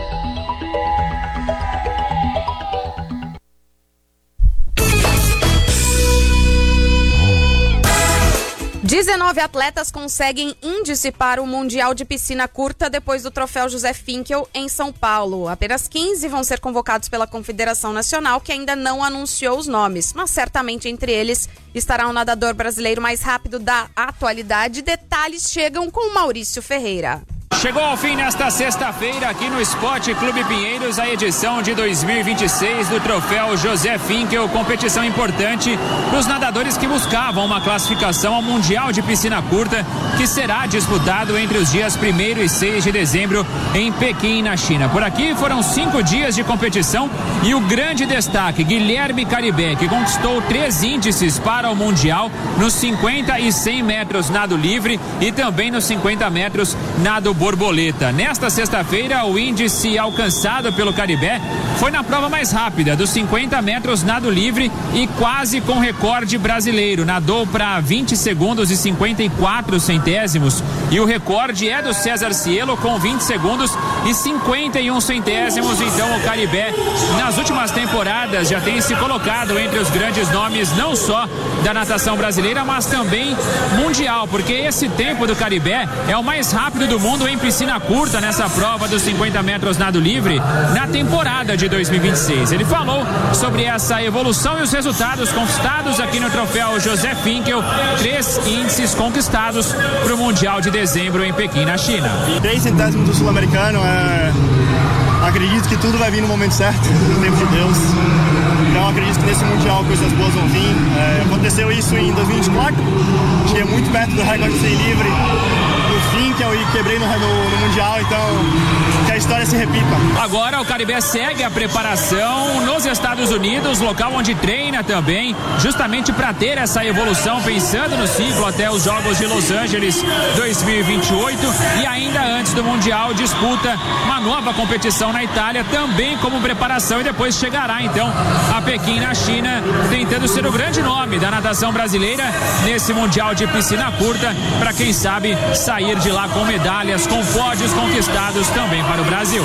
dezenove atletas conseguem índice para o Mundial de Piscina Curta depois do troféu José Finkel em São Paulo. Apenas quinze vão ser convocados pela Confederação Nacional, que ainda não anunciou os nomes, mas certamente entre eles estará o nadador brasileiro mais rápido da atualidade. Detalhes chegam com Maurício Ferreira.
Chegou ao fim nesta sexta-feira aqui no Esporte Clube Pinheiros a edição de dois mil e vinte e seis do troféu José Finkel, competição importante para os nadadores que buscavam uma classificação ao Mundial de Piscina Curta, que será disputado entre os dias primeiro e seis de dezembro em Pequim, na China. Por aqui foram cinco dias de competição e o grande destaque, Guilherme Caribé, que conquistou três índices para o Mundial nos cinquenta e cem metros nado livre e também nos cinquenta metros nado borboleta. Nesta sexta-feira, o índice alcançado pelo Caribé foi na prova mais rápida, dos cinquenta metros nado livre e quase com recorde brasileiro. Nadou para vinte segundos e cinquenta e quatro centésimos e o recorde é do César Cielo com vinte segundos e cinquenta e um centésimos. Então o Caribé, nas últimas temporadas, já tem se colocado entre os grandes nomes, não só da natação brasileira, mas também mundial, porque esse tempo do Caribé é o mais rápido do mundo em piscina curta nessa prova dos cinquenta metros nado livre na temporada de dois mil e vinte e seis. Ele falou sobre essa evolução e os resultados conquistados aqui no troféu José Finkel, três índices conquistados para o Mundial de dezembro em Pequim, na China.
Três centésimos do Sul-Americano, é... acredito que tudo vai vir no momento certo, no tempo de Deus. Então acredito que nesse Mundial coisas boas vão vir. É... Aconteceu isso em dois mil e vinte e quatro, cheguei muito perto do recorde de cem livre no Finkel e quebrei no, no, no Mundial, então que a história se repita.
Agora o Caribé segue a preparação nos Estados Unidos, local onde treina também, justamente para ter essa evolução, pensando no ciclo até os Jogos de Los Angeles dois mil e vinte e oito e ainda antes do Mundial disputa uma nova competição na Itália, também como preparação, e depois chegará então a Pequim, na China, tentando ser o grande nome da natação brasileira nesse Mundial de Piscina Curta, para quem sabe sair de lá com medalhas, com pódios conquistados também para o Brasil.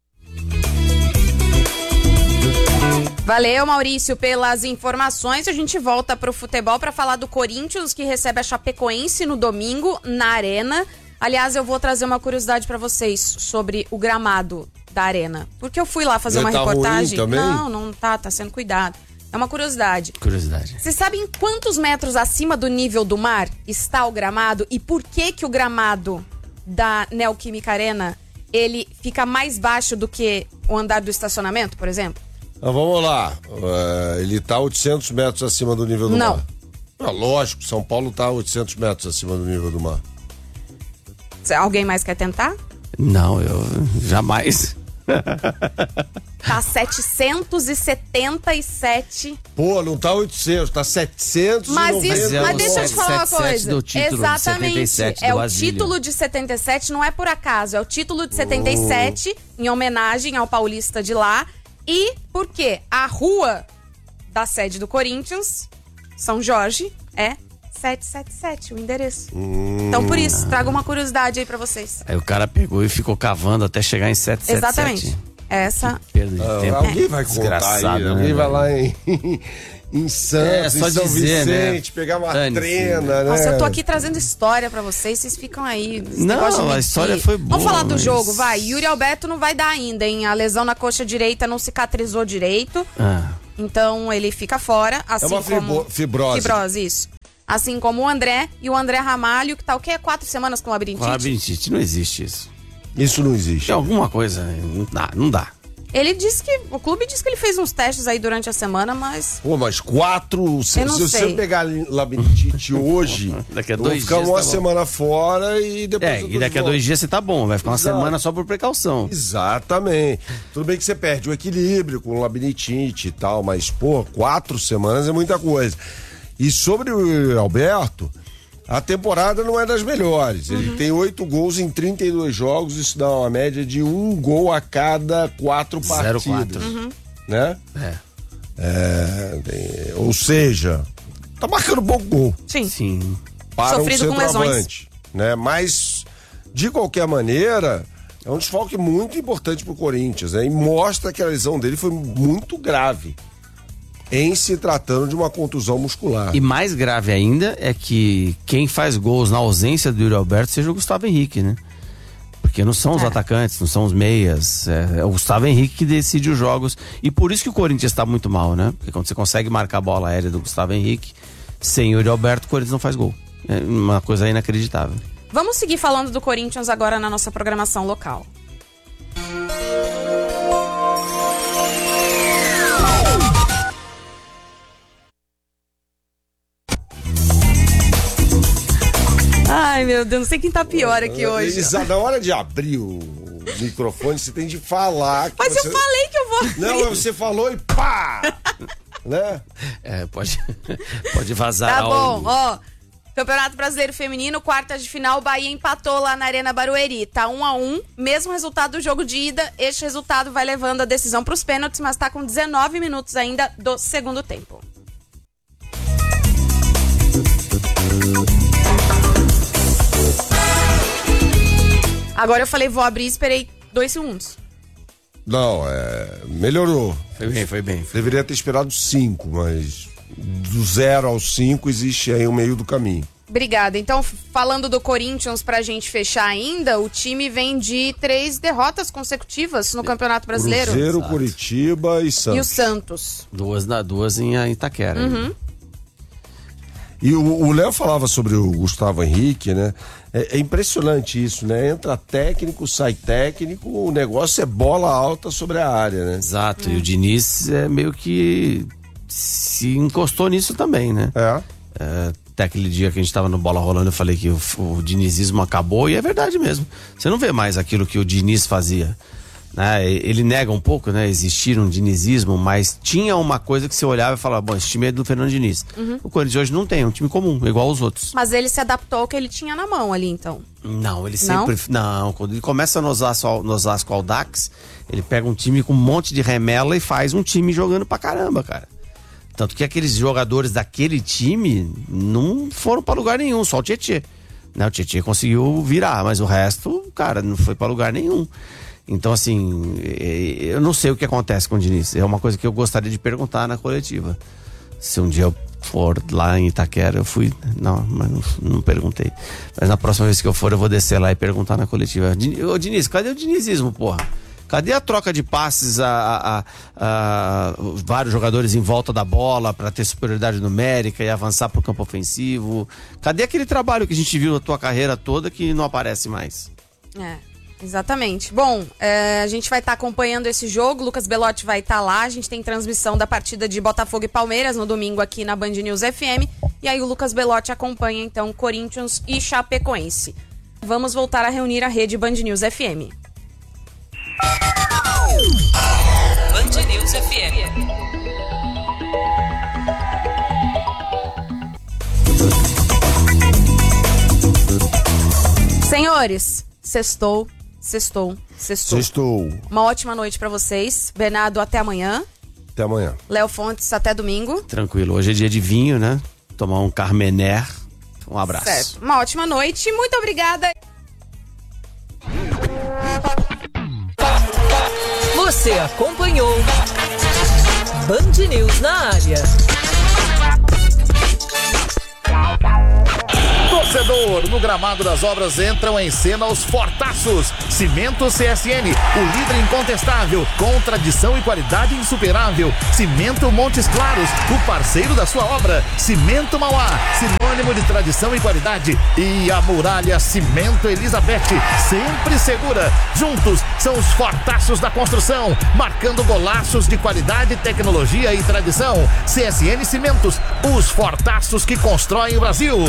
Valeu, Maurício, pelas informações. A gente volta pro futebol para falar do Corinthians, que recebe a Chapecoense no domingo na Arena. Aliás, eu vou trazer uma curiosidade para vocês sobre o gramado da Arena, porque eu fui lá fazer
Já
uma
tá
reportagem.
ruim também?
Não, não tá, tá sendo cuidado. É uma curiosidade.
Curiosidade.
Vocês sabem quantos metros acima do nível do mar está o gramado e por que que o gramado da Neoquímica Arena ele fica mais baixo do que o andar do estacionamento, por exemplo?
Então, vamos lá. Uh, ele tá oitocentos metros acima do nível do
Não.
mar. Ah, lógico, São Paulo tá oitocentos metros acima do nível do mar.
Alguém mais quer tentar?
Não, eu jamais.
Tá setecentos e setenta e sete.
Pô, não tá oitocentos, tá setecentos e noventa.
Mas isso,
é
mas
o
deixa eu te falar uma
setenta e sete
coisa.
do título de
Exatamente.
setenta e sete
é
do
o
Basílio.
título de setenta e sete, não é por acaso, é o título de setenta e sete em homenagem ao paulista de lá. E por quê? A rua da sede do Corinthians, São Jorge, é setecentos e setenta e sete, o endereço.
Hum.
Então por isso, trago uma curiosidade aí pra vocês.
Aí o cara pegou e ficou cavando até chegar em setecentos e setenta e sete.
Exatamente. Essa...
Perda de
Ah,
tempo.
alguém vai contar aí,
né,
alguém vai lá em, em Santos,
É, só
em São
dizer,
Vicente,
né?
pegar uma
Dane-se,
trena, né?
Nossa, eu tô aqui trazendo história pra vocês, vocês ficam aí. esse
Não,
negócio de
a
mentir.
história foi boa,
Vamos falar do
mas-
jogo, vai. Yuri Alberto não vai dar ainda, hein? A lesão na coxa direita não cicatrizou direito.
Ah,
Então ele fica fora, assim
É uma
como...
fibro- fibrose.
Fibrose, isso. Assim como o André e o André Ramalho, que tá o quê? Quatro semanas com labirintite?
labirintite, não existe isso.
Isso não existe.
Tem alguma coisa, não dá, não dá.
Ele disse que... O clube disse que ele fez uns testes aí durante a semana, mas...
Pô, mas quatro... Se,
Eu não
se você
sei.
pegar labirintite hoje,
Daqui a
eu vou
dois
ficar
dias
uma
tá bom.
semana fora e depois
É,
eu tô
e daqui
de
a dois
volta.
dias você tá bom, vai ficar uma
Exato.
semana só por precaução.
Exatamente. Tudo bem que você perde o equilíbrio com labirintite e tal, mas, pô, quatro semanas é muita coisa. E sobre o Alberto, a temporada não é das melhores. Ele tem oito gols em trinta e dois jogos, isso dá uma média de um gol a cada quatro
Zero
partidas.
quatro.
Né?
É.
É, tem- ou seja, tá marcando pouco gol
Sim.
Sim.
para
Sofrido
um
com lesões.
centroavante, né? Mas, de qualquer maneira, é um desfalque muito importante pro Corinthians, né? E mostra que a lesão dele foi muito grave em se tratando de uma contusão muscular.
E mais grave ainda é que quem faz gols na ausência do Yuri Alberto seja o Gustavo Henrique, né? Porque não são os
É.
atacantes, não são os meias. É, é o Gustavo Henrique que decide os jogos. E por isso que o Corinthians está muito mal, né? Porque quando você consegue marcar a bola aérea do Gustavo Henrique, sem o Yuri Alberto, o Corinthians não faz gol. É uma coisa inacreditável.
Vamos seguir falando do Corinthians agora na nossa programação local. Ai, meu Deus, não sei quem tá pior aqui hoje.
Elisa, na hora de abrir o microfone, você tem de falar. Que
Mas
você...
eu falei que eu vou abrir.
Não, mas você falou e pá! Né?
É, pode, pode vazar
Tá
algo.
bom, ó. Campeonato Brasileiro Feminino, quartas de final, Bahia empatou lá na Arena Barueri. Tá um a um, mesmo resultado do jogo de ida. Este resultado vai levando a decisão pros pênaltis, mas tá com dezenove minutos ainda do segundo tempo. Agora eu falei, vou abrir e esperei dois segundos.
Não, é. Melhorou.
Foi bem, foi bem.
Deveria ter esperado cinco, mas do zero ao cinco existe aí o meio do caminho.
Obrigada. Então, falando do Corinthians pra gente fechar ainda, o time vem de três derrotas consecutivas no Campeonato Brasileiro.
Cruzeiro,
Exato.
Curitiba e Santos.
E o Santos.
Duas, na, duas em Itaquera.
Uhum.
E o Léo falava sobre o Gustavo Henrique, né? É, é impressionante isso, né? Entra técnico, sai técnico, o negócio é bola alta sobre a área, né?
Exato. E o Diniz é meio que se encostou nisso também, né?
É.
É, até aquele dia que a gente tava no Bola Rolando, eu falei que o, o dinizismo acabou, e é verdade mesmo. Você não vê mais aquilo que o Diniz fazia, né? Ele nega um pouco, né? Existir um dinizismo, mas tinha uma coisa que você olhava e falava, bom, esse time é do Fernando Diniz.
Uhum.
O Corinthians hoje não tem, é um time comum, igual aos outros.
Mas ele se adaptou ao que ele tinha na mão ali, então.
Não, ele
Não?
sempre... Não, quando ele começa no Osasco, no Osasco Audax, ele pega um time com um monte de remela e faz um time jogando pra caramba, cara. Tanto que aqueles jogadores daquele time não foram pra lugar nenhum, só o Tietê. Né? O Tietê conseguiu virar, mas o resto, cara, não foi pra lugar nenhum. Então, assim, eu não sei o que acontece com o Diniz. É uma coisa que eu gostaria de perguntar na coletiva. Se um dia eu for lá em Itaquera, eu fui... Não, mas não, não perguntei. Mas na próxima vez que eu for, eu vou descer lá e perguntar na coletiva. Ô, Diniz, cadê o dinizismo, porra? Cadê a troca de passes a, a, a, a vários jogadores em volta da bola para ter superioridade numérica e avançar pro campo ofensivo? Cadê aquele trabalho que a gente viu na tua carreira toda que não aparece mais?
É, exatamente. Bom, é, a gente vai estar tá acompanhando esse jogo, Lucas Belotti vai estar tá lá, a gente tem transmissão da partida de Botafogo e Palmeiras no domingo aqui na Band News F M, e aí o Lucas Belotti acompanha então Corinthians e Chapecoense. Vamos voltar a reunir a rede Band News F M.
Band News F M.
Senhores, sextou, sextou, sextou.
Sextou.
Uma ótima noite pra vocês. Bernardo, até amanhã.
Até amanhã.
Léo Fontes, até domingo.
Tranquilo, hoje é dia de vinho, né? Tomar um Carmener. Um abraço.
Certo. Uma ótima noite. Muito obrigada.
Você acompanhou Band News na área.
Torcedor, no gramado das obras entram em cena os fortaços. Cimento C S N, o líder incontestável, com tradição e qualidade insuperável. Cimento Montes Claros, o parceiro da sua obra. Cimento Mauá, sinônimo de tradição e qualidade. E a Muralha Cimento Elizabeth, sempre segura. Juntos são os fortaços da construção, marcando golaços de qualidade, tecnologia e tradição. C S N Cimentos, os fortaços que constroem o Brasil.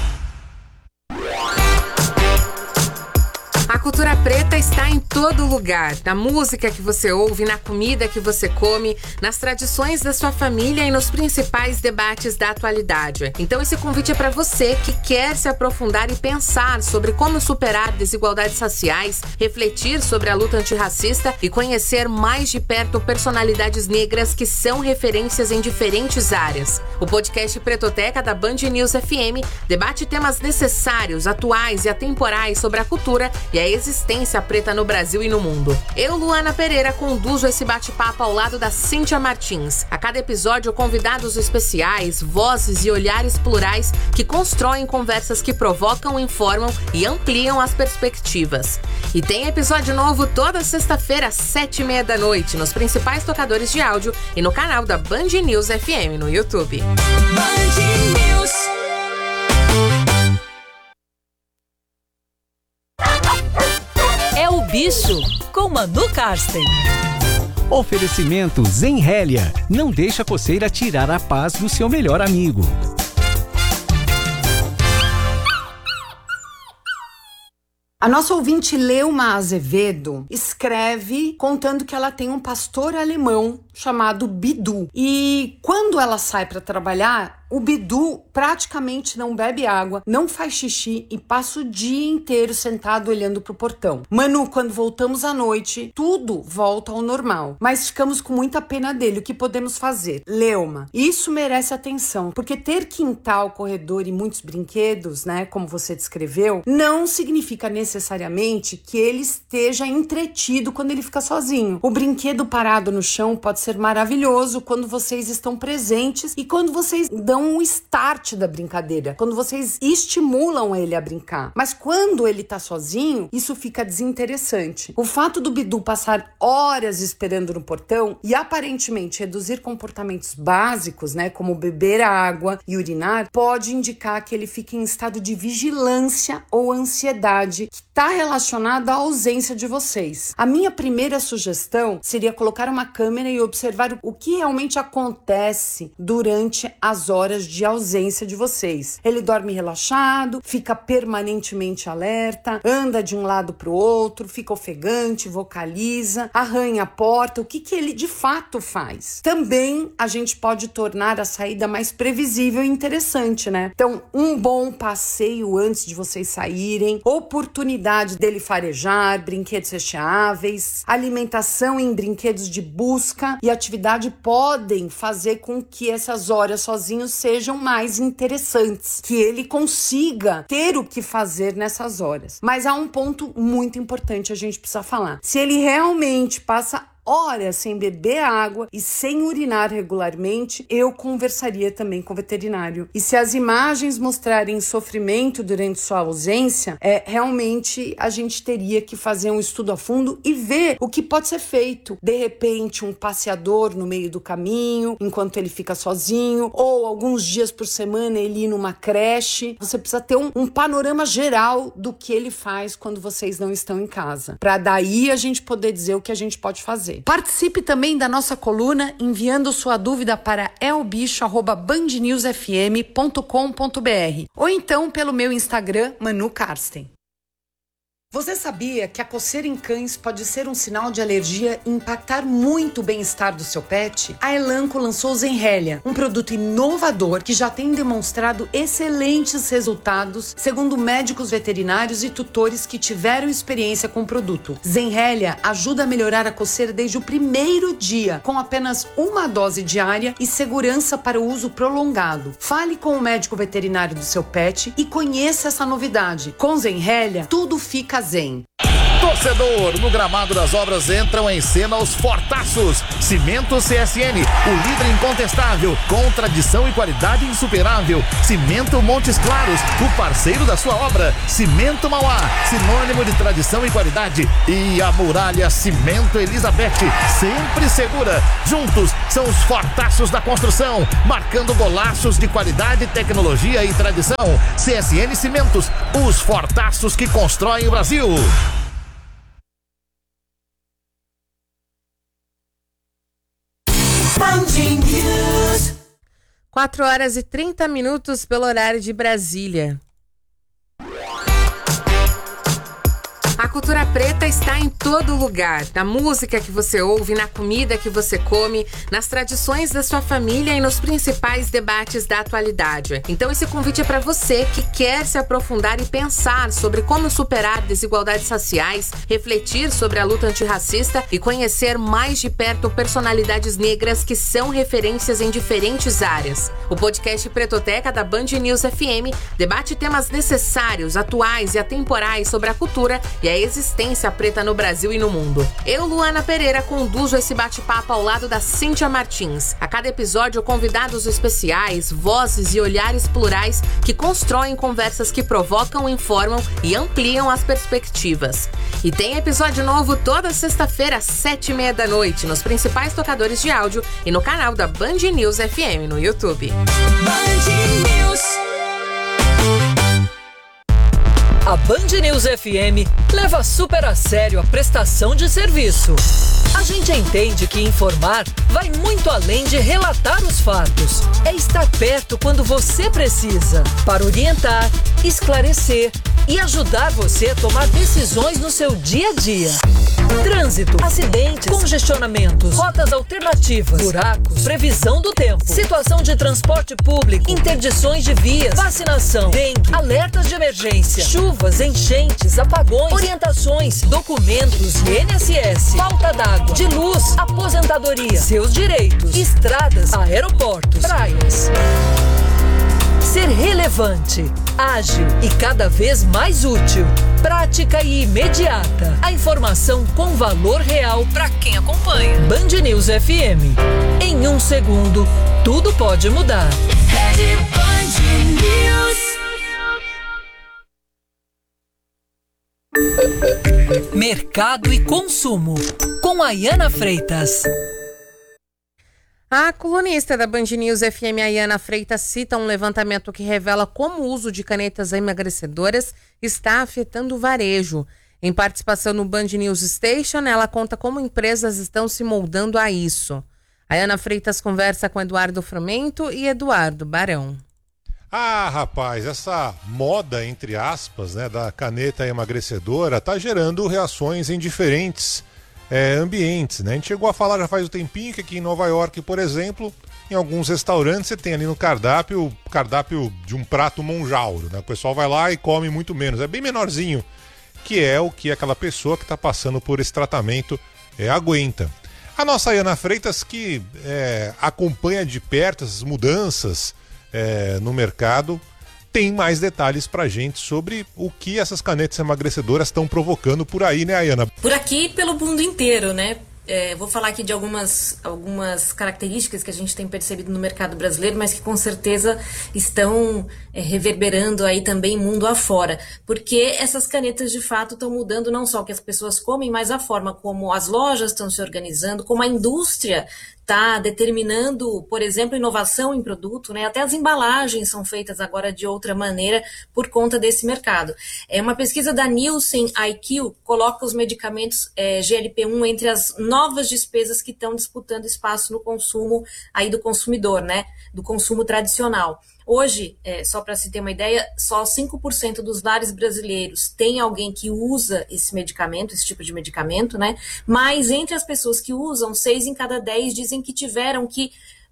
A cultura preta está em todo lugar, na música que você ouve, na comida que você come, nas tradições da sua família e nos principais debates da atualidade. Então esse convite é para você que quer se aprofundar e pensar sobre como superar desigualdades raciais, refletir sobre a luta antirracista e conhecer mais de perto personalidades negras que são referências em diferentes áreas. O podcast Pretoteca da Band News F M debate temas necessários, atuais e atemporais sobre a cultura e a existência preta no Brasil e no mundo. Eu, Luana Pereira, conduzo esse bate-papo ao lado da Cíntia Martins. A cada episódio, convidados especiais, vozes e olhares plurais que constroem conversas que provocam, informam e ampliam as perspectivas. E tem episódio novo toda sexta-feira, às sete e meia da noite, nos principais tocadores de áudio e no canal da Band News F M no YouTube. Band News.
É o Bicho, com Manu Karsten.
Oferecimento Zenrélia. Não deixa a coceira tirar a paz do seu melhor amigo.
A nossa ouvinte Leuma Azevedo escreve contando que ela tem um pastor alemão chamado Bidu. E quando ela sai para trabalhar, o Bidu praticamente não bebe água, não faz xixi e passa o dia inteiro sentado olhando pro portão. Manu, quando voltamos à noite, tudo volta ao normal, mas ficamos com muita pena dele. O que podemos fazer? Leuma, isso merece atenção, porque ter quintal, corredor e muitos brinquedos, né, como você descreveu, não significa necessariamente que ele esteja entretido quando ele fica sozinho. O brinquedo parado no chão pode ser maravilhoso quando vocês estão presentes e quando vocês dão um start da brincadeira, quando vocês estimulam ele a brincar. Mas quando ele tá sozinho, isso fica desinteressante. O fato do Bidu passar horas esperando no portão e aparentemente reduzir comportamentos básicos, né, como beber água e urinar, pode indicar que ele fica em estado de vigilância ou ansiedade que está relacionado à ausência de vocês. A minha primeira sugestão seria colocar uma câmera e observar o que realmente acontece durante as horas de ausência de vocês. Ele dorme relaxado, fica permanentemente alerta, anda de um lado para o outro, fica ofegante, vocaliza, arranha a porta, o que que ele de fato faz. Também a gente pode tornar a saída mais previsível e interessante, né? Então, um bom passeio antes de vocês saírem, oportunidade dele farejar, brinquedos recheáveis, alimentação em brinquedos de busca e atividade podem fazer com que essas horas sozinhos sejam mais interessantes, que ele consiga ter o que fazer nessas horas. Mas há um ponto muito importante a gente precisa falar. Se ele realmente passa horas sem beber água e sem urinar regularmente, eu conversaria também com o veterinário. E se as imagens mostrarem sofrimento durante sua ausência, é, realmente a gente teria que fazer um estudo a fundo e ver o que pode ser feito. De repente, um passeador no meio do caminho, enquanto ele fica sozinho, ou alguns dias por semana ele ir numa creche. Você precisa ter um, um panorama geral do que ele faz quando vocês não estão em casa, para daí a gente poder dizer o que a gente pode fazer. Participe também da nossa coluna enviando sua dúvida para elbicho arroba band news f m ponto com ponto b r ou então pelo meu Instagram, Manu Karsten. Você sabia que a coceira em cães pode ser um sinal de alergia e impactar muito o bem-estar do seu pet? A Elanco lançou o Zenrélia, um produto inovador que já tem demonstrado excelentes resultados, segundo médicos veterinários e tutores que tiveram experiência com o produto. Zenrélia ajuda a melhorar a coceira desde o primeiro dia, com apenas uma dose diária e segurança para o uso prolongado. Fale com o médico veterinário do seu pet e conheça essa novidade. Com Zenrélia, tudo fica zen.
Torcedor, no gramado das obras entram em cena os fortaços. Cimento C S N, o líder incontestável, com tradição e qualidade insuperável. Cimento Montes Claros, o parceiro da sua obra. Cimento Mauá, sinônimo de tradição e qualidade. E a Muralha Cimento Elizabeth, sempre segura. Juntos são os fortaços da construção, marcando golaços de qualidade, tecnologia e tradição. C S N Cimentos, os fortaços que constroem o Brasil.
quatro horas e trinta minutos pelo horário de Brasília. A cultura preta está em todo lugar, na música que você ouve, na comida que você come, nas tradições da sua família e nos principais debates da atualidade. Então esse convite é para você que quer se aprofundar e pensar sobre como superar desigualdades raciais, refletir sobre a luta antirracista e conhecer mais de perto personalidades negras que são referências em diferentes áreas. O podcast Pretoteca da Band News F M debate temas necessários, atuais e atemporais sobre a cultura e a existência preta no Brasil e no mundo. Eu, Luana Pereira, conduzo esse bate-papo ao lado da Cíntia Martins. A cada episódio, convidados especiais, vozes e olhares plurais que constroem conversas que provocam, informam e ampliam as perspectivas. E tem episódio novo toda sexta-feira, às sete e meia da noite, nos principais tocadores de áudio e no canal da Band News F M no YouTube.
Band News. A Band News F M leva super a sério a prestação de serviço. A gente entende que informar vai muito além de relatar os fatos. É estar perto quando você precisa, para orientar, esclarecer e ajudar você a tomar decisões no seu dia a dia. Trânsito, acidentes, congestionamentos, rotas alternativas, buracos, previsão do tempo, situação de transporte público, interdições de vias, vacinação, dengue, alertas de emergência, chuvas, enchentes, apagões, orientações, documentos e I N S S, falta d'água, de luz, aposentadoria, seus direitos, estradas, aeroportos, praias. Ser relevante, ágil e cada vez mais útil. Prática e imediata. A informação com valor real para quem acompanha. Band News F M. Em um segundo, tudo pode mudar. Rede Band News. Mercado e consumo. Com Ayana Freitas.
A colunista da Band News F M, Ayana Freitas, cita um levantamento que revela como o uso de canetas emagrecedoras está afetando o varejo. Em participação no Band News Station, ela conta como empresas estão se moldando a isso. Ayana Freitas conversa com Eduardo Frumento e Eduardo Barão.
Ah, rapaz, essa moda, entre aspas, né, da caneta emagrecedora está gerando reações em diferentes É, ambientes, né? A gente chegou a falar já faz um tempinho que aqui em Nova York, por exemplo, em alguns restaurantes você tem ali no cardápio, cardápio de um prato monjauro, né? O pessoal vai lá e come muito menos, é bem menorzinho, que é o que aquela pessoa que está passando por esse tratamento é, aguenta. A nossa Ayana Freitas, que é, acompanha de perto essas mudanças é, no mercado, tem mais detalhes pra gente sobre o que essas canetas emagrecedoras estão provocando por aí, né, Ayana?
Por aqui e pelo mundo inteiro, né? É, vou falar aqui de algumas, algumas características que a gente tem percebido no mercado brasileiro, mas que com certeza estão é, reverberando aí também mundo afora. Porque essas canetas, de fato, estão mudando não só o que as pessoas comem, mas a forma como as lojas estão se organizando, como a indústria está determinando, por exemplo, inovação em produto, né? Até as embalagens são feitas agora de outra maneira por conta desse mercado. É uma pesquisa da Nielsen I Q coloca os medicamentos é, G L P um entre as novas despesas que estão disputando espaço no consumo aí do consumidor, né? Do consumo tradicional. Hoje, é, só para se ter uma ideia, só cinco por cento dos lares brasileiros tem alguém que usa esse medicamento, esse tipo de medicamento, né? Mas entre as pessoas que usam, seis em cada dez dizem que tiveram que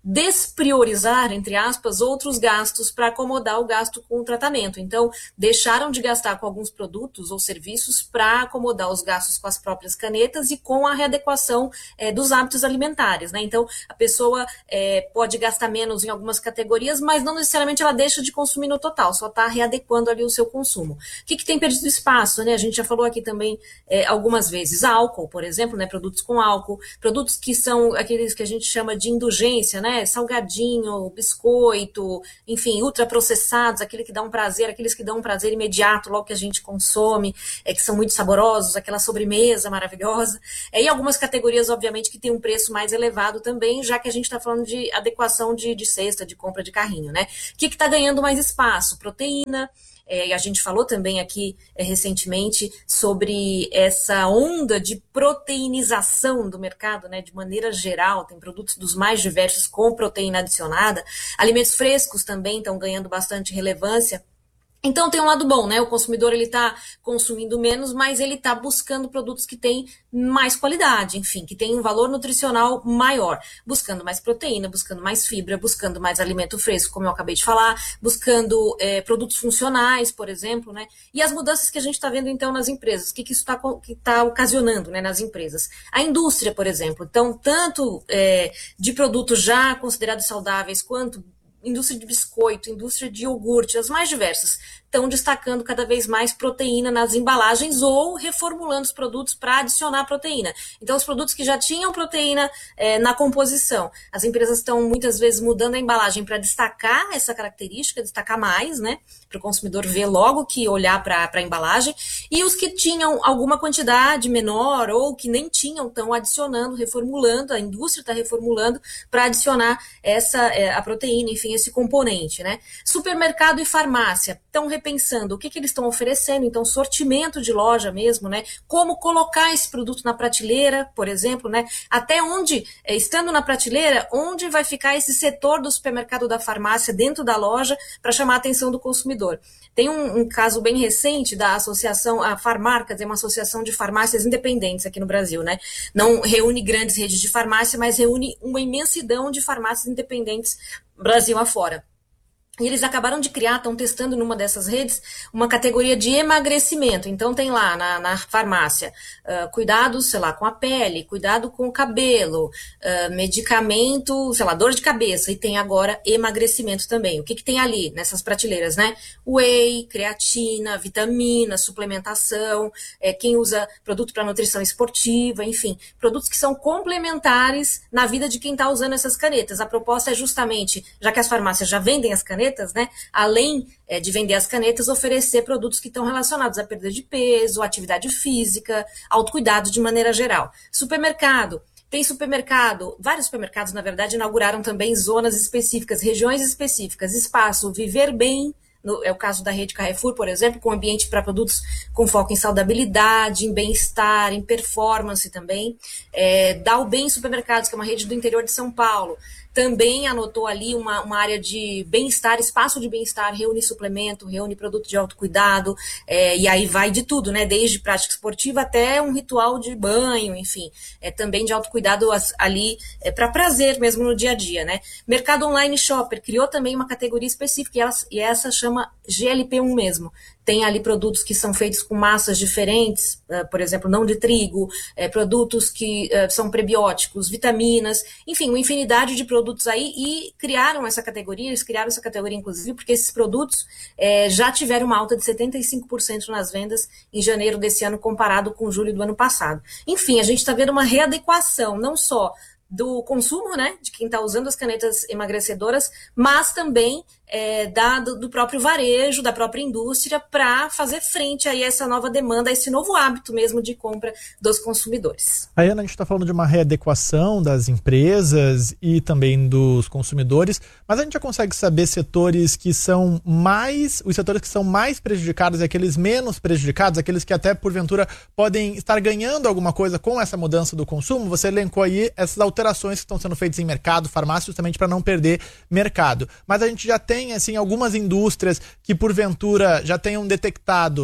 despriorizar, entre aspas, outros gastos para acomodar o gasto com o tratamento. Então, deixaram de gastar com alguns produtos ou serviços para acomodar os gastos com as próprias canetas e com a readequação é, dos hábitos alimentares, né? Então, a pessoa é, pode gastar menos em algumas categorias, mas não necessariamente ela deixa de consumir no total, só está readequando ali o seu consumo. O que, que tem perdido espaço, né? A gente já falou aqui também é, algumas vezes, álcool, por exemplo, né? Produtos com álcool, produtos que são aqueles que a gente chama de indulgência, né? Salgadinho, biscoito, enfim, ultraprocessados, aquele que dá um prazer, aqueles que dão um prazer imediato logo que a gente consome, é, que são muito saborosos, aquela sobremesa maravilhosa. É, e algumas categorias, obviamente, que tem um preço mais elevado também, já que a gente está falando de adequação de, de cesta, de compra de carrinho, né? O que está ganhando mais espaço? Proteína. É, e a gente falou também aqui é, recentemente sobre essa onda de proteinização do mercado, né, de maneira geral, tem produtos dos mais diversos com proteína adicionada, alimentos frescos também estão ganhando bastante relevância. Então tem um lado bom, né? O consumidor ele está consumindo menos, mas ele está buscando produtos que têm mais qualidade, enfim, que têm um valor nutricional maior, buscando mais proteína, buscando mais fibra, buscando mais alimento fresco, como eu acabei de falar, buscando é, produtos funcionais, por exemplo, né? E as mudanças que a gente está vendo então nas empresas, o que, que isso está que tá ocasionando, né, nas empresas? A indústria, por exemplo, então tanto é, de produtos já considerados saudáveis quanto indústria de biscoito, indústria de iogurte, as mais diversas, estão destacando cada vez mais proteína nas embalagens ou reformulando os produtos para adicionar proteína. Então, os produtos que já tinham proteína é, na composição, as empresas estão muitas vezes mudando a embalagem para destacar essa característica, destacar mais, né? Para o consumidor ver logo que olhar para a embalagem. E os que tinham alguma quantidade menor ou que nem tinham, estão adicionando, reformulando, a indústria está reformulando para adicionar essa, é, a proteína, enfim, esse componente, né? Supermercado e farmácia estão repensando o que, que eles estão oferecendo, então sortimento de loja mesmo, né? Como colocar esse produto na prateleira, por exemplo, né? Até onde, estando na prateleira, onde vai ficar esse setor do supermercado, da farmácia dentro da loja para chamar a atenção do consumidor. Tem um, um caso bem recente da associação, a Farmarcas, é uma associação de farmácias independentes aqui no Brasil, né? Não reúne grandes redes de farmácia, mas reúne uma imensidão de farmácias independentes Brasil afora. E eles acabaram de criar, estão testando numa dessas redes, uma categoria de emagrecimento. Então tem lá na, na farmácia, uh, cuidado, sei lá, com a pele, cuidado com o cabelo, uh, medicamento, sei lá, dor de cabeça. E tem agora emagrecimento também. O que, que tem ali nessas prateleiras, né? Whey, creatina, vitamina, suplementação, é, quem usa produto para nutrição esportiva, enfim, produtos que são complementares na vida de quem está usando essas canetas. A proposta é justamente, já que as farmácias já vendem as canetas, né? Além é, de vender as canetas, oferecer produtos que estão relacionados à perda de peso, atividade física, autocuidado de maneira geral. Supermercado. Tem supermercado, vários supermercados, na verdade, inauguraram também zonas específicas, regiões específicas, espaço Viver Bem, no, é o caso da rede Carrefour, por exemplo, com ambiente para produtos com foco em saudabilidade, em bem-estar, em performance também. É, Dá o Bem Supermercados, que é uma rede do interior de São Paulo, também anotou ali uma, uma área de bem-estar, espaço de bem-estar, reúne suplemento, reúne produto de autocuidado, é, e aí vai de tudo, né? Desde prática esportiva até um ritual de banho, enfim, é, também de autocuidado ali é, para prazer mesmo no dia a dia, né? Mercado Online Shopper criou também uma categoria específica, e, ela, e essa chama G L P um mesmo. Tem ali produtos que são feitos com massas diferentes, uh, por exemplo, não de trigo, é, produtos que uh, são prebióticos, vitaminas, enfim, uma infinidade de produtos aí, e criaram essa categoria, eles criaram essa categoria inclusive porque esses produtos é, já tiveram uma alta de setenta e cinco por cento nas vendas em janeiro desse ano comparado com julho do ano passado. Enfim, a gente está vendo uma readequação, não só do consumo, né, de quem está usando as canetas emagrecedoras, mas também é, da, do, do próprio varejo, da própria indústria, para fazer frente a essa nova demanda, a esse novo hábito mesmo de compra dos consumidores.
Aí, Ana, a gente está falando de uma readequação das empresas e também dos consumidores, mas a gente já consegue saber setores que são mais, os setores que são mais prejudicados e aqueles menos prejudicados, aqueles que até porventura podem estar ganhando alguma coisa com essa mudança do consumo? Você elencou aí essas alterações que estão sendo feitas em mercado, farmácia, justamente para não perder mercado. Mas a gente já tem, assim, algumas indústrias que porventura já tenham detectado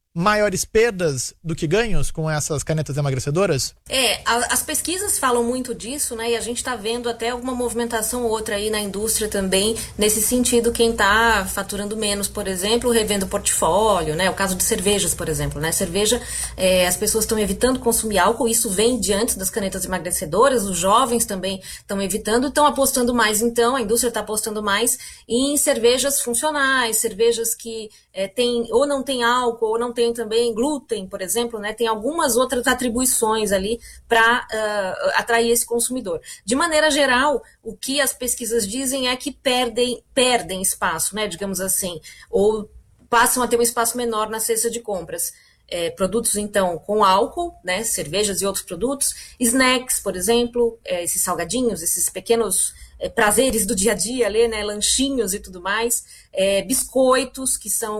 maiores perdas do que ganhos com essas canetas emagrecedoras?
É, a, as pesquisas falam muito disso, né? E a gente está vendo até alguma movimentação ou outra aí na indústria também, nesse sentido, quem está faturando menos, por exemplo, revendo portfólio, né? O caso de cervejas, por exemplo, né? Cerveja, é, as pessoas estão evitando consumir álcool, isso vem diante das canetas emagrecedoras, os jovens também estão evitando, estão apostando mais, então, a indústria está apostando mais em cervejas funcionais, cervejas que é, tem, ou não tem álcool, ou não tem também glúten, por exemplo, né? Tem algumas outras atribuições ali para uh, atrair esse consumidor. De maneira geral, o que as pesquisas dizem é que perdem, perdem espaço, né? Digamos assim, ou passam a ter um espaço menor na cesta de compras. É, produtos, então, com álcool, né? Cervejas e outros produtos, snacks, por exemplo, é, esses salgadinhos, esses pequenos é, prazeres do dia a dia, ali, né? Lanchinhos e tudo mais, é, biscoitos, que são